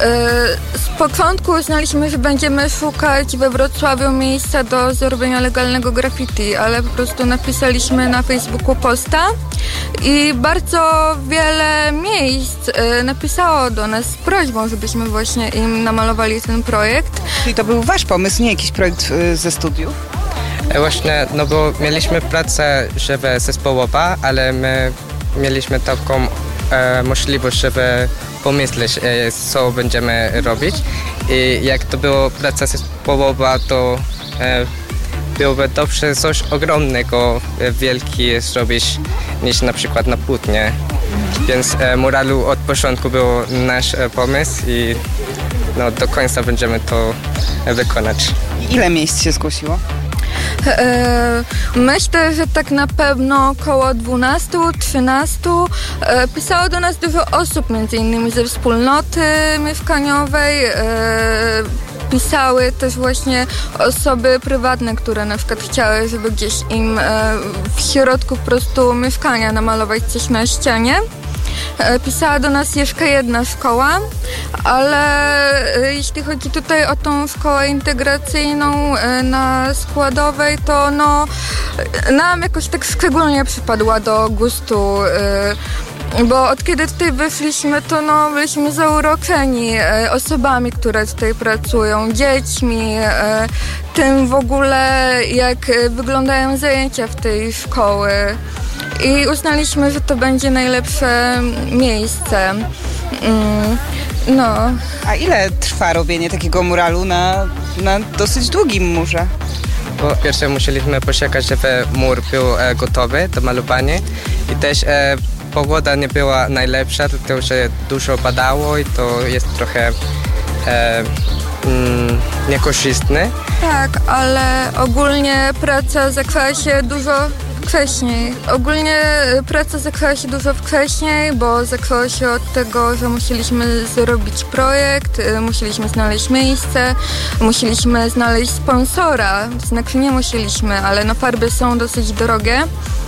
z początku uznaliśmy, że będziemy szukać we Wrocławiu miejsca do zrobienia legalnego graffiti, ale po prostu napisaliśmy na Facebooku posta i bardzo wiele miejsc napisało do nas z prośbą, żebyśmy właśnie im namalowali ten projekt. Czyli to był wasz pomysł, nie jakiś projekt ze studiów? Właśnie, bo mieliśmy pracę zespołowa, ale my mieliśmy taką możliwość, żeby pomyśleć, co będziemy robić. I jak to było praca zespołowa, to byłoby dobrze coś ogromnego, wielkie zrobić niż na przykład na płótnie. Więc muralu od początku był nasz pomysł i do końca będziemy to wykonać. Ile miejsc się zgłosiło? Myślę, że tak na pewno około 12-13. Pisało do nas dużo osób, między innymi ze wspólnoty mieszkaniowej. Pisały też właśnie osoby prywatne, które na przykład chciały, żeby gdzieś im w środku po prostu mieszkania namalować coś na ścianie. Pisała do nas jeszcze jedna szkoła, ale jeśli chodzi tutaj o tą szkołę integracyjną na Składowej, to nam jakoś tak szczególnie przypadła do gustu, bo od kiedy tutaj wyszliśmy, to byliśmy zauroczeni osobami, które tutaj pracują, dziećmi, tym w ogóle jak wyglądają zajęcia w tej szkoły. I uznaliśmy, że to będzie najlepsze miejsce. A ile trwa robienie takiego muralu na dosyć długim murze? Po pierwsze musieliśmy poczekać, żeby mur był gotowy do malowania i też pogoda nie była najlepsza, dlatego że dużo padało i to jest trochę niekorzystne. Tak, ale ogólnie praca zaczęła się dużo wcześniej. Ogólnie praca zaczęła się dużo wcześniej, bo zaczęło się od tego, że musieliśmy zrobić projekt, musieliśmy znaleźć miejsce, musieliśmy znaleźć sponsora. Znaczy nie musieliśmy, ale farby są dosyć drogie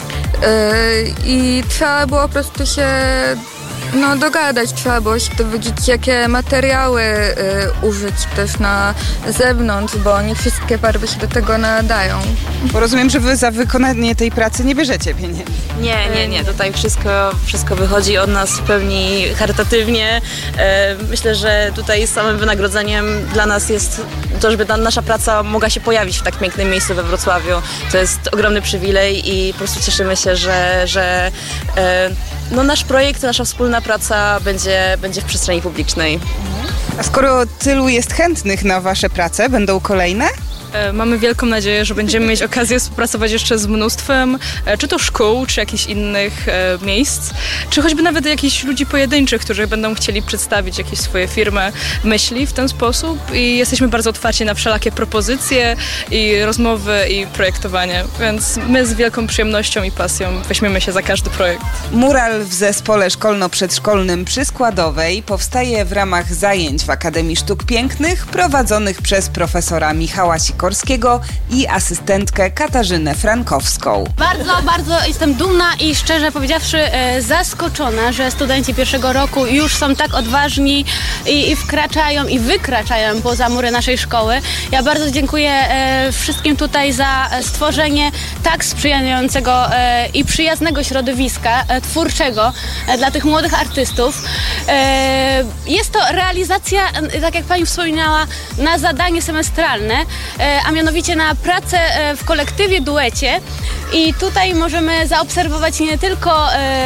i trzeba było po prostu się dogadać, trzeba było się dowiedzieć, jakie materiały użyć też na zewnątrz, bo nie wszystkie farby się do tego nadają. Bo rozumiem, że wy za wykonanie tej pracy nie bierzecie pieniędzy. Nie. Tutaj wszystko wychodzi od nas w pełni charytatywnie. Myślę, że tutaj samym wynagrodzeniem dla nas jest to, żeby nasza praca mogła się pojawić w tak pięknym miejscu we Wrocławiu. To jest ogromny przywilej i po prostu cieszymy się, że nasz projekt, nasza wspólna praca będzie w przestrzeni publicznej. A skoro tylu jest chętnych na wasze prace, będą kolejne? Mamy wielką nadzieję, że będziemy mieć okazję współpracować jeszcze z mnóstwem, czy to szkół, czy jakichś innych miejsc, czy choćby nawet jakichś ludzi pojedynczych, którzy będą chcieli przedstawić jakieś swoje firmy, myśli w ten sposób i jesteśmy bardzo otwarci na wszelakie propozycje i rozmowy i projektowanie, więc my z wielką przyjemnością i pasją weźmiemy się za każdy projekt. Mural w zespole szkolno-przedszkolnym przy Składowej powstaje w ramach zajęć w Akademii Sztuk Pięknych prowadzonych przez profesora Michała Sikorskiego i asystentkę Katarzynę Frankowską. Bardzo jestem dumna i szczerze powiedziawszy zaskoczona, że studenci pierwszego roku już są tak odważni i wkraczają i wykraczają poza mury naszej szkoły. Ja bardzo dziękuję wszystkim tutaj za stworzenie tak sprzyjającego i przyjaznego środowiska twórczego dla tych młodych artystów. Jest to realizacja, tak jak pani wspominała, na zadanie semestralne, a mianowicie na pracę w kolektywie, duecie i tutaj możemy zaobserwować nie tylko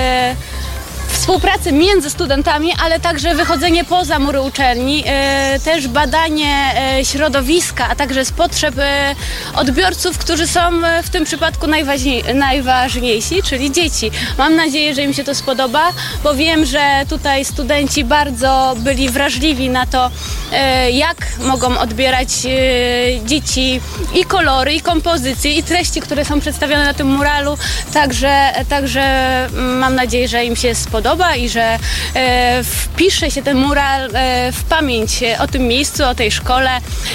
współpracy między studentami, ale także wychodzenie poza mury uczelni, też badanie środowiska, a także z potrzeb odbiorców, którzy są w tym przypadku najważniejsi, czyli dzieci. Mam nadzieję, że im się to spodoba, bo wiem, że tutaj studenci bardzo byli wrażliwi na to, jak mogą odbierać dzieci i kolory, i kompozycje, i treści, które są przedstawione na tym muralu. Także mam nadzieję, że im się spodoba i że wpisze się ten mural w pamięć o tym miejscu, o tej szkole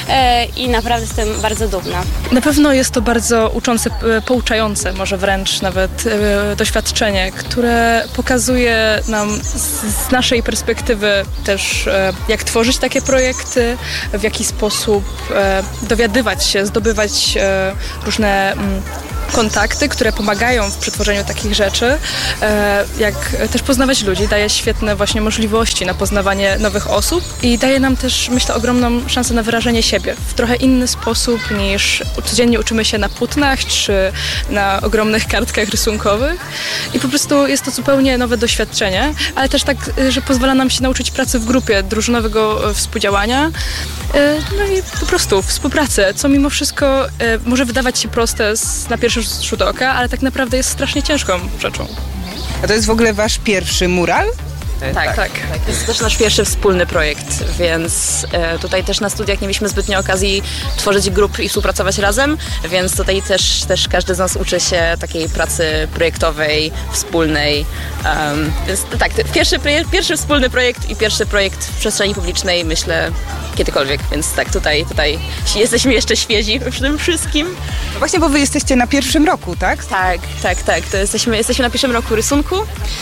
i naprawdę jestem bardzo dumna. Na pewno jest to bardzo uczące, pouczające, może wręcz nawet doświadczenie, które pokazuje nam z naszej perspektywy też, jak tworzyć takie projekty, w jaki sposób dowiadywać się, zdobywać różne kontakty, które pomagają w przetworzeniu takich rzeczy, jak też poznawać ludzi, daje świetne właśnie możliwości na poznawanie nowych osób i daje nam też, myślę, ogromną szansę na wyrażenie siebie w trochę inny sposób niż codziennie uczymy się na płótnach czy na ogromnych kartkach rysunkowych i po prostu jest to zupełnie nowe doświadczenie, ale też tak, że pozwala nam się nauczyć pracy w grupie, drużynowego współdziałania, no i po prostu współpracy, co mimo wszystko może wydawać się proste na pierwszy rzut oka, ale tak naprawdę jest strasznie ciężką rzeczą. A to jest w ogóle wasz pierwszy mural? Tak. To jest też nasz pierwszy wspólny projekt, więc tutaj też na studiach nie mieliśmy zbytnio okazji tworzyć grup i współpracować razem, więc tutaj też każdy z nas uczy się takiej pracy projektowej, wspólnej. Więc tak, pierwszy wspólny projekt i pierwszy projekt w przestrzeni publicznej, myślę, kiedykolwiek, więc tak, tutaj jesteśmy jeszcze świezi przy tym wszystkim. No właśnie, bo wy jesteście na pierwszym roku, tak? Tak, to jesteśmy na pierwszym roku rysunku,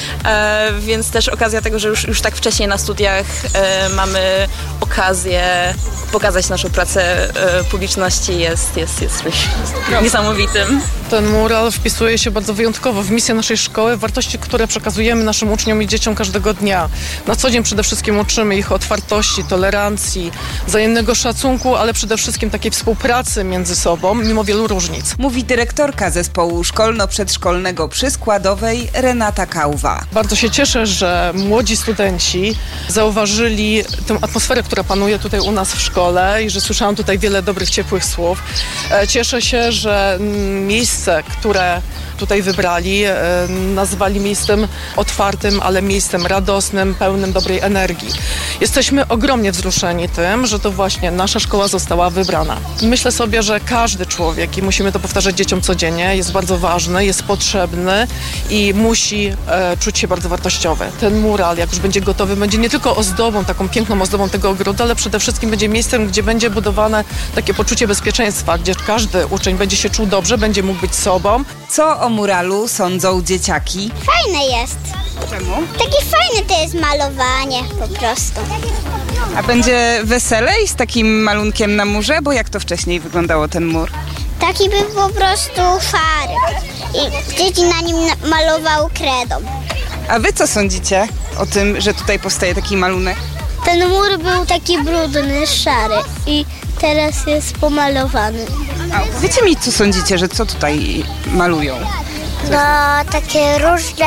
więc też okazja tego, że już tak wcześniej na studiach mamy okazję pokazać naszą pracę publiczności jest czymś niesamowitym. Ten mural wpisuje się bardzo wyjątkowo w misję naszej szkoły, wartości, które przekazujemy naszym uczniom i dzieciom każdego dnia. Na co dzień przede wszystkim uczymy ich otwartości, tolerancji, wzajemnego szacunku, ale przede wszystkim takiej współpracy między sobą, mimo wielu różnic. Mówi dyrektorka zespołu szkolno-przedszkolnego przy Składowej Renata Kałwa. Bardzo się cieszę, że młodzi studenci zauważyli tę atmosferę, która panuje tutaj u nas w szkole i że słyszałam tutaj wiele dobrych, ciepłych słów. Cieszę się, że miejsce, które tutaj wybrali, nazwali miejscem otwartym, ale miejscem radosnym, pełnym dobrej energii. Jesteśmy ogromnie wzruszeni tym, że to właśnie nasza szkoła została wybrana. Myślę sobie, że każdy człowiek, i musimy to powtarzać dzieciom codziennie, jest bardzo ważny, jest potrzebny i musi czuć się bardzo wartościowy. Ten mural, jak już będzie gotowy, będzie nie tylko ozdobą, taką piękną ozdobą tego ogrodu, ale przede wszystkim będzie miejscem, gdzie będzie budowane takie poczucie bezpieczeństwa, gdzie każdy uczeń będzie się czuł dobrze, będzie mógł być sobą. Co o muralu sądzą dzieciaki? Fajne jest. Czemu? Takie fajne to jest malowanie po prostu. A będzie weselej z takim malunkiem na murze? Bo jak to wcześniej wyglądało, ten mur? Taki był po prostu fary. I dzieci na nim malowały kredą. A wy co sądzicie o tym, że tutaj powstaje taki malunek? Ten mur był taki brudny, szary i teraz jest pomalowany. A powiedzcie mi, co sądzicie, że co tutaj malują? No, takie różne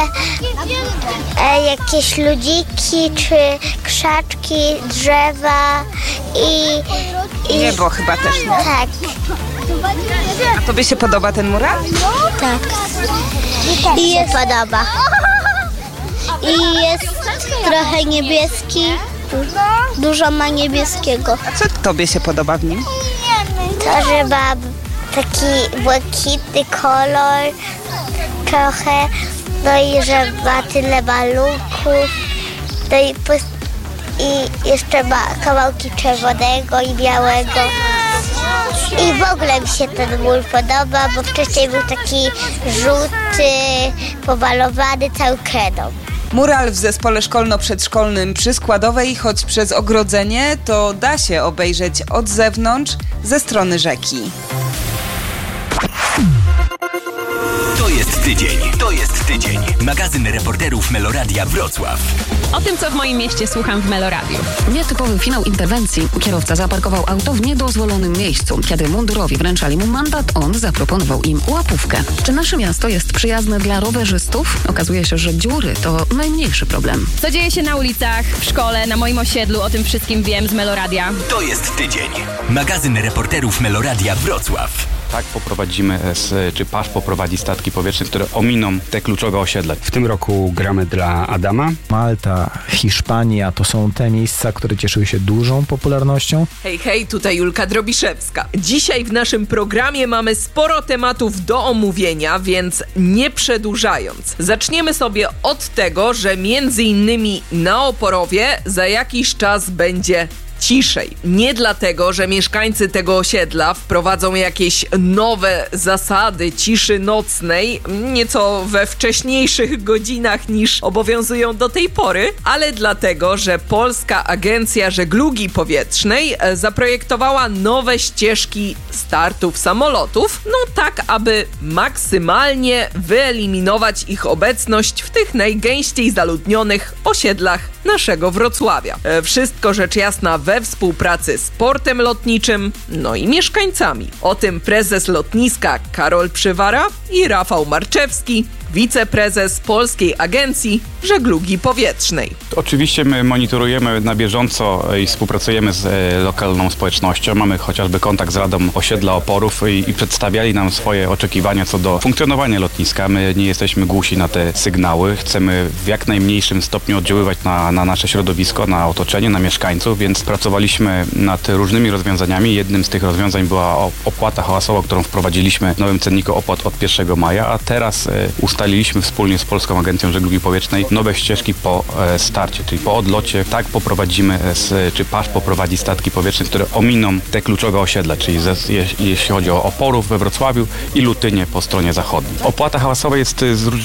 jakieś ludziki, czy krzaczki, drzewa i niebo chyba też, nie? Tak. A tobie się podoba ten mural? Tak. I się podoba. I jest trochę niebieski. Dużo ma niebieskiego. A co tobie się podoba w nim? To, że ma taki błękitny kolor trochę. No i że ma tyle malunków. No i jeszcze ma kawałki czerwonego i białego. I w ogóle mi się ten mur podoba, bo wcześniej był taki żółty, pomalowany cały kredą. Mural w zespole szkolno-przedszkolnym przy Składowej, choć przez ogrodzenie, to da się obejrzeć od zewnątrz, ze strony rzeki. To jest tydzień. To jest tydzień. Magazyn reporterów Meloradia Wrocław. O tym, co w moim mieście słucham w Meloradiu. Nietypowy finał interwencji. Kierowca zaparkował auto w niedozwolonym miejscu. Kiedy mundurowi wręczali mu mandat, on zaproponował im łapówkę. Czy nasze miasto jest przyjazne dla rowerzystów? Okazuje się, że dziury to najmniejszy problem. Co dzieje się na ulicach, w szkole, na moim osiedlu, o tym wszystkim wiem z Meloradia. To jest tydzień. Magazyn reporterów Meloradia Wrocław. Tak poprowadzimy, czy PASZ poprowadzi statki powietrzne, które ominą te kluczowe osiedla. W tym roku gramy dla Adama. Malta, Hiszpania to są te miejsca, które cieszyły się dużą popularnością. Hej, tutaj Julka Drobiszewska. Dzisiaj w naszym programie mamy sporo tematów do omówienia, więc nie przedłużając. Zaczniemy sobie od tego, że między innymi na Oporowie za jakiś czas będzie ciszej. Nie dlatego, że mieszkańcy tego osiedla wprowadzą jakieś nowe zasady ciszy nocnej, nieco we wcześniejszych godzinach niż obowiązują do tej pory, ale dlatego, że Polska Agencja Żeglugi Powietrznej zaprojektowała nowe ścieżki startów samolotów, tak aby maksymalnie wyeliminować ich obecność w tych najgęściej zaludnionych osiedlach naszego Wrocławia. Wszystko rzecz jasna we współpracy z portem lotniczym, i mieszkańcami. O tym prezes lotniska Karol Przywara i Rafał Marczewski, wiceprezes Polskiej Agencji Żeglugi Powietrznej. Oczywiście my monitorujemy na bieżąco i współpracujemy z lokalną społecznością. Mamy chociażby kontakt z Radą Osiedla Oporów i przedstawiali nam swoje oczekiwania co do funkcjonowania lotniska. My nie jesteśmy głusi na te sygnały. Chcemy w jak najmniejszym stopniu oddziaływać na nasze środowisko, na otoczenie, na mieszkańców, więc pracowaliśmy nad różnymi rozwiązaniami. Jednym z tych rozwiązań była opłata hałasowa, którą wprowadziliśmy w nowym cenniku opłat od 1 maja, a teraz ustaliliśmy wspólnie z Polską Agencją Żeglugi Powietrznej nowe ścieżki po starcie, czyli po odlocie. Tak poprowadzimy, czy PASZ poprowadzi statki powietrzne, które ominą te kluczowe osiedla, czyli jeśli chodzi o Oporów we Wrocławiu i Lutynię po stronie zachodniej. Opłata hałasowa jest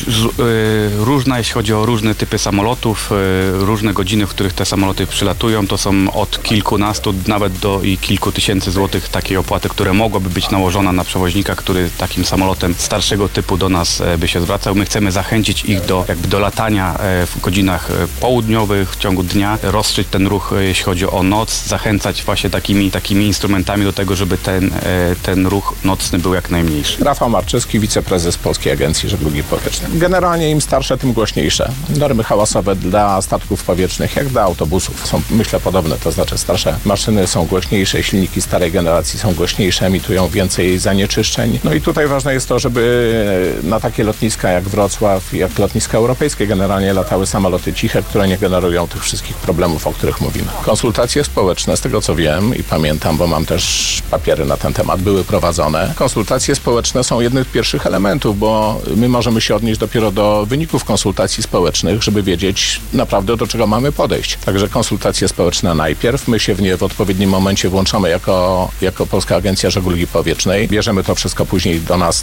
różna, jeśli chodzi o różne typy samolotów, różne godziny, w których te samoloty przylatują. To są od kilkunastu nawet do kilku tysięcy złotych takiej opłaty, które mogłaby być nałożona na przewoźnika, który takim samolotem starszego typu do nas by się zwracał. My chcemy zachęcić ich do latania w godzinach południowych, w ciągu dnia, rozstrzeć ten ruch, jeśli chodzi o noc, zachęcać właśnie takimi instrumentami do tego, żeby ten ruch nocny był jak najmniejszy. Rafał Marczewski, wiceprezes Polskiej Agencji Żeglugi Powietrznej. Generalnie im starsze, tym głośniejsze. Normy hałasowe dla statków powietrznych, jak dla autobusów, są myślę podobne, to znaczy starsze maszyny są głośniejsze, silniki starej generacji są głośniejsze, emitują więcej zanieczyszczeń. I tutaj ważne jest to, żeby na takie lotniska jak Wrocław, jak lotniska europejskie generalnie latały samoloty ciche, które nie generują tych wszystkich problemów, o których mówimy. Konsultacje społeczne, z tego co wiem i pamiętam, bo mam też papiery na ten temat, były prowadzone. Konsultacje społeczne są jednym z pierwszych elementów, bo my możemy się odnieść dopiero do wyników konsultacji społecznych, żeby wiedzieć naprawdę, do czego mamy podejść. Także konsultacje społeczne najpierw, my się w nie w odpowiednim momencie włączamy jako Polska Agencja Żeglugi Powietrznej. Bierzemy to wszystko później do nas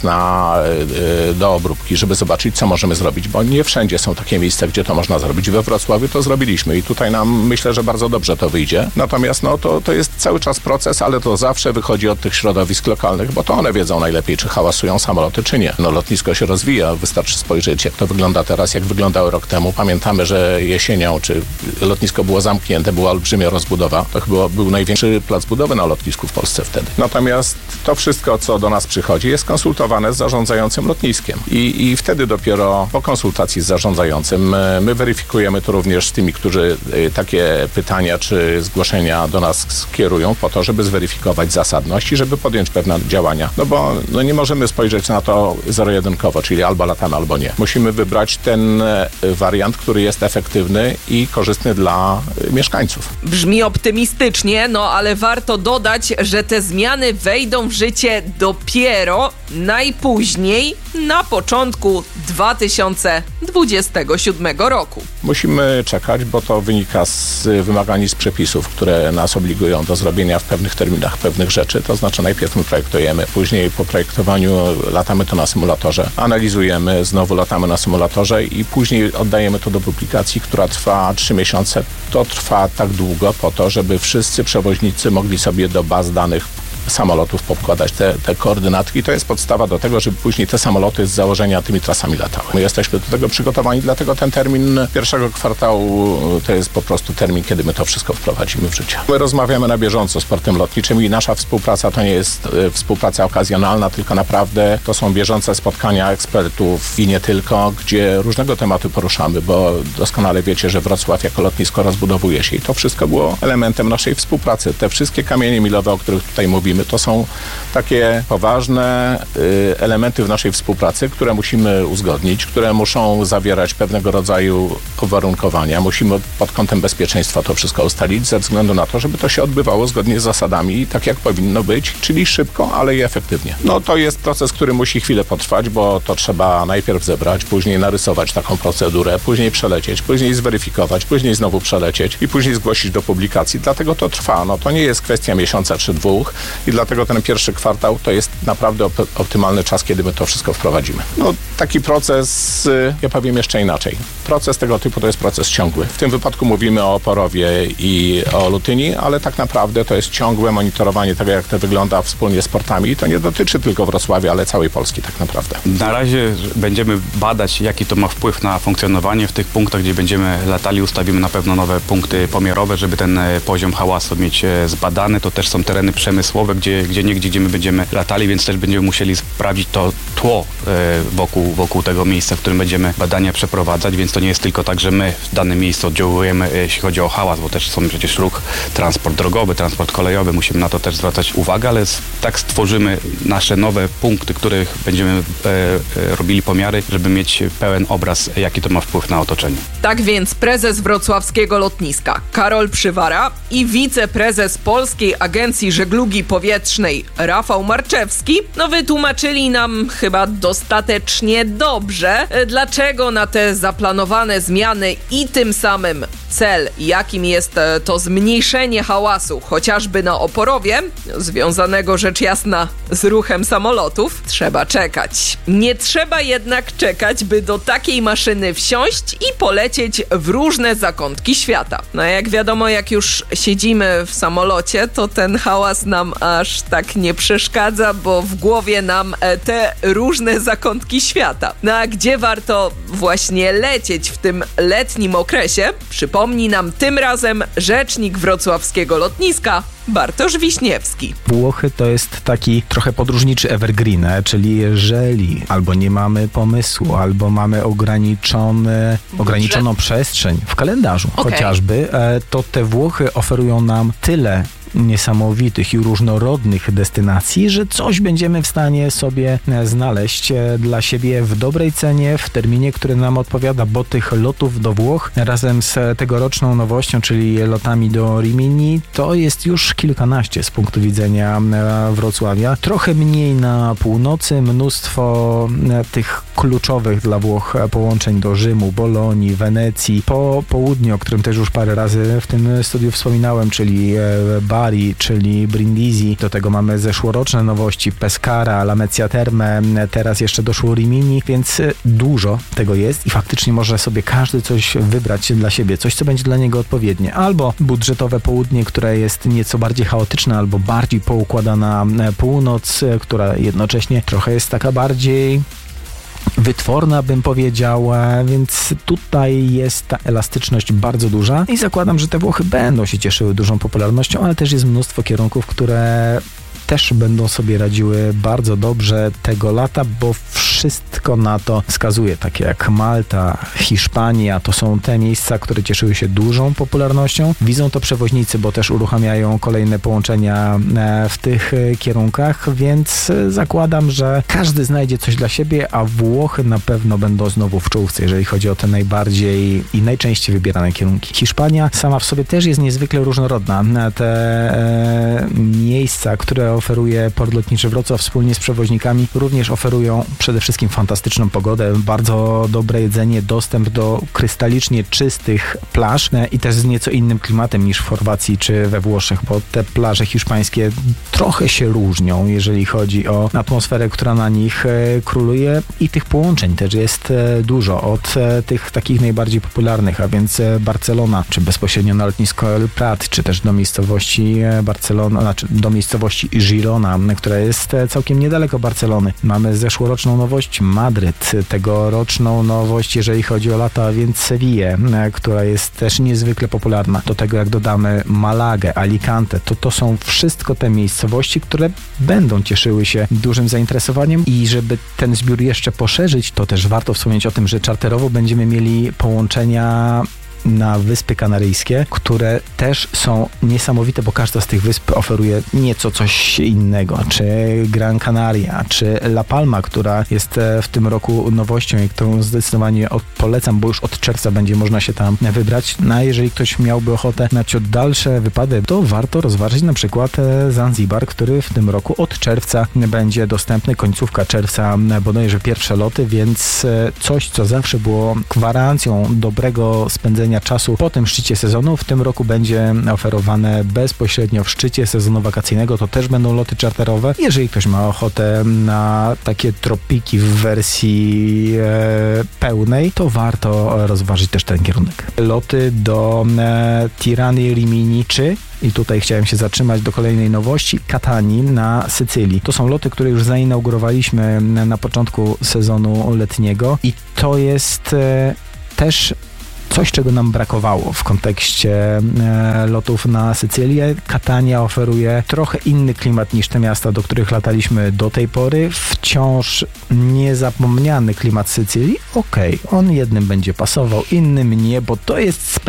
do obróbki, żeby zobaczyć, co możemy zrobić, bo nie wszędzie są takie miejsca, gdzie to można zrobić. We Wrocławiu to zrobiliśmy i tutaj nam myślę, że bardzo dobrze to wyjdzie. Natomiast to jest cały czas proces, ale to zawsze wychodzi od tych środowisk lokalnych, bo to one wiedzą najlepiej, czy hałasują samoloty, czy nie. Lotnisko się rozwija, wystarczy spojrzeć, jak to wygląda teraz, jak wyglądało rok temu. Pamiętamy, że jesienią, czy lotnisko było zamknięte, była olbrzymia rozbudowa. To chyba był największy plac budowy na lotnisku w Polsce wtedy. Natomiast to wszystko, co do nas przychodzi, jest konsultowane z zarządzającym lotniskiem. I w wtedy dopiero po konsultacji z zarządzającym my weryfikujemy to również z tymi, którzy takie pytania czy zgłoszenia do nas skierują po to, żeby zweryfikować zasadność i żeby podjąć pewne działania. No bo nie możemy spojrzeć na to zero-jedynkowo, czyli albo latamy, albo nie. Musimy wybrać ten wariant, który jest efektywny i korzystny dla mieszkańców. Brzmi optymistycznie, no ale warto dodać, że te zmiany wejdą w życie dopiero najpóźniej na początku 2027 roku. Musimy czekać, bo to wynika z wymagań z przepisów, które nas obligują do zrobienia w pewnych terminach pewnych rzeczy. To znaczy najpierw my projektujemy, później po projektowaniu latamy to na symulatorze, analizujemy, znowu latamy na symulatorze i później oddajemy to do publikacji, która trwa 3 miesiące. To trwa tak długo po to, żeby wszyscy przewoźnicy mogli sobie do baz danych samolotów podkładać te koordynaty i to jest podstawa do tego, żeby później te samoloty z założenia tymi trasami latały. My jesteśmy do tego przygotowani, dlatego ten termin pierwszego kwartału to jest po prostu termin, kiedy my to wszystko wprowadzimy w życie. My rozmawiamy na bieżąco z portem lotniczym i nasza współpraca to nie jest współpraca okazjonalna, tylko naprawdę to są bieżące spotkania ekspertów i nie tylko, gdzie różnego tematu poruszamy, bo doskonale wiecie, że Wrocław jako lotnisko rozbudowuje się i to wszystko było elementem naszej współpracy. Te wszystkie kamienie milowe, o których tutaj mówimy, to są takie poważne elementy w naszej współpracy, które musimy uzgodnić, które muszą zawierać pewnego rodzaju uwarunkowania. Musimy pod kątem bezpieczeństwa to wszystko ustalić ze względu na to, żeby to się odbywało zgodnie z zasadami, tak jak powinno być, czyli szybko, ale i efektywnie. No to jest proces, który musi chwilę potrwać, bo to trzeba najpierw zebrać, później narysować taką procedurę, później przelecieć, później zweryfikować, później znowu przelecieć i później zgłosić do publikacji. Dlatego to trwa. No to nie jest kwestia miesiąca czy 2 i dlatego ten pierwszy kwartał to jest naprawdę optymalny czas, kiedy my to wszystko wprowadzimy. No taki proces, ja powiem jeszcze inaczej. Proces tego typu to jest proces ciągły. W tym wypadku mówimy o Oporowie i o Lutyni, ale tak naprawdę to jest ciągłe monitorowanie tego, jak to wygląda wspólnie z portami i to nie dotyczy tylko Wrocławia, ale całej Polski tak naprawdę. Na razie będziemy badać, jaki to ma wpływ na funkcjonowanie. W tych punktach, gdzie będziemy latali, ustawimy na pewno nowe punkty pomiarowe, żeby ten poziom hałasu mieć zbadany. To też są tereny przemysłowe, gdzie my będziemy latali, więc też będziemy musieli sprawdzić to tło wokół tego miejsca, w którym będziemy badania przeprowadzać, więc to nie jest tylko tak, że my w danym miejscu oddziałujemy, jeśli chodzi o hałas, bo też są przecież ruch, transport drogowy, transport kolejowy, musimy na to też zwracać uwagę, ale tak stworzymy nasze nowe punkty, których będziemy robili pomiary, żeby mieć pełen obraz, jaki to ma wpływ na otoczenie. Tak więc prezes wrocławskiego lotniska Karol Przywara i wiceprezes Polskiej Agencji Żeglugi Powietrznej Rafał Marczewski wytłumaczyli nam chyba dostatecznie dobrze, dlaczego na te zaplanowane zmiany i tym samym cel, jakim jest to zmniejszenie hałasu, chociażby na Oporowie, związanego rzecz jasna z ruchem samolotów, trzeba czekać. Nie trzeba jednak czekać, by do takiej maszyny wsiąść i polecieć w różne zakątki świata. No jak wiadomo, jak już siedzimy w samolocie, to ten hałas nam aż tak nie przeszkadza, bo w głowie nam te różne zakątki świata. No a gdzie warto właśnie lecieć w tym letnim okresie, przypomni nam tym razem rzecznik wrocławskiego lotniska Bartosz Wiśniewski. Włochy to jest taki trochę podróżniczy evergreen, czyli jeżeli albo nie mamy pomysłu, albo mamy ograniczoną przestrzeń w kalendarzu chociażby, to te Włochy oferują nam tyle niesamowitych i różnorodnych destynacji, że coś będziemy w stanie sobie znaleźć dla siebie w dobrej cenie, w terminie, który nam odpowiada, bo tych lotów do Włoch razem z tegoroczną nowością, czyli lotami do Rimini, to jest już kilkanaście z punktu widzenia Wrocławia. Trochę mniej na północy, mnóstwo tych kluczowych dla Włoch połączeń do Rzymu, Bolonii, Wenecji, po południu, o którym też już parę razy w tym studiu wspominałem, czyli Bari, czyli Brindisi. Do tego mamy zeszłoroczne nowości, Pescara, Lamezia Terme, teraz jeszcze doszło Rimini, więc dużo tego jest i faktycznie może sobie każdy coś wybrać dla siebie, coś, co będzie dla niego odpowiednie. Albo budżetowe południe, które jest nieco bardziej chaotyczne, albo bardziej poukładana północ, która jednocześnie trochę jest taka bardziej wytworna, bym powiedział, więc tutaj jest ta elastyczność bardzo duża i zakładam, że te Włochy będą się cieszyły dużą popularnością, ale też jest mnóstwo kierunków, które też będą sobie radziły bardzo dobrze tego lata, bo wszystko na to wskazuje, takie jak Malta, Hiszpania, to są te miejsca, które cieszyły się dużą popularnością. Widzą to przewoźnicy, bo też uruchamiają kolejne połączenia w tych kierunkach, więc zakładam, że każdy znajdzie coś dla siebie, a Włochy na pewno będą znowu w czołówce, jeżeli chodzi o te najbardziej i najczęściej wybierane kierunki. Hiszpania sama w sobie też jest niezwykle różnorodna. Te miejsca, które oferuje Port Lotniczy Wrocław wspólnie z przewoźnikami, również oferują przede wszystkim fantastyczną pogodę, bardzo dobre jedzenie, dostęp do krystalicznie czystych plaż i też z nieco innym klimatem niż w Chorwacji czy we Włoszech, bo te plaże hiszpańskie trochę się różnią, jeżeli chodzi o atmosferę, która na nich króluje, i tych połączeń też jest dużo, od tych takich najbardziej popularnych, a więc Barcelona, czy bezpośrednio na lotnisko El Prat, czy też do miejscowości Barcelona, znaczy do miejscowości Girona, która jest całkiem niedaleko Barcelony. Mamy zeszłoroczną nowość Madryt, tegoroczną nowość, jeżeli chodzi o lata, a więc Sevillę, która jest też niezwykle popularna. Do tego jak dodamy Malagę, Alicante, to są wszystko te miejscowości, które będą cieszyły się dużym zainteresowaniem, i żeby ten zbiór jeszcze poszerzyć, to też warto wspomnieć o tym, że czarterowo będziemy mieli połączenia na Wyspy Kanaryjskie, które też są niesamowite, bo każda z tych wysp oferuje nieco coś innego, czy Gran Canaria, czy La Palma, która jest w tym roku nowością i którą zdecydowanie polecam, bo już od czerwca będzie można się tam wybrać. No a jeżeli ktoś miałby ochotę na ciut dalsze wypady, to warto rozważyć na przykład Zanzibar, który w tym roku od czerwca będzie dostępny, końcówka czerwca bodajże pierwsze loty, więc coś, co zawsze było gwarancją dobrego spędzenia czasu po tym szczycie sezonu, w tym roku będzie oferowane bezpośrednio w szczycie sezonu wakacyjnego. To też będą loty czarterowe. Jeżeli ktoś ma ochotę na takie tropiki w wersji pełnej, to warto rozważyć też ten kierunek. Loty do Tirany, Rimini, i tutaj chciałem się zatrzymać do kolejnej nowości, Katanii na Sycylii. To są loty, które już zainaugurowaliśmy na początku sezonu letniego, i to jest też coś, czego nam brakowało w kontekście lotów na Sycylię. Katania oferuje trochę inny klimat niż te miasta, do których lataliśmy do tej pory. Wciąż niezapomniany klimat Sycylii. On jednym będzie pasował, innym nie, bo to jest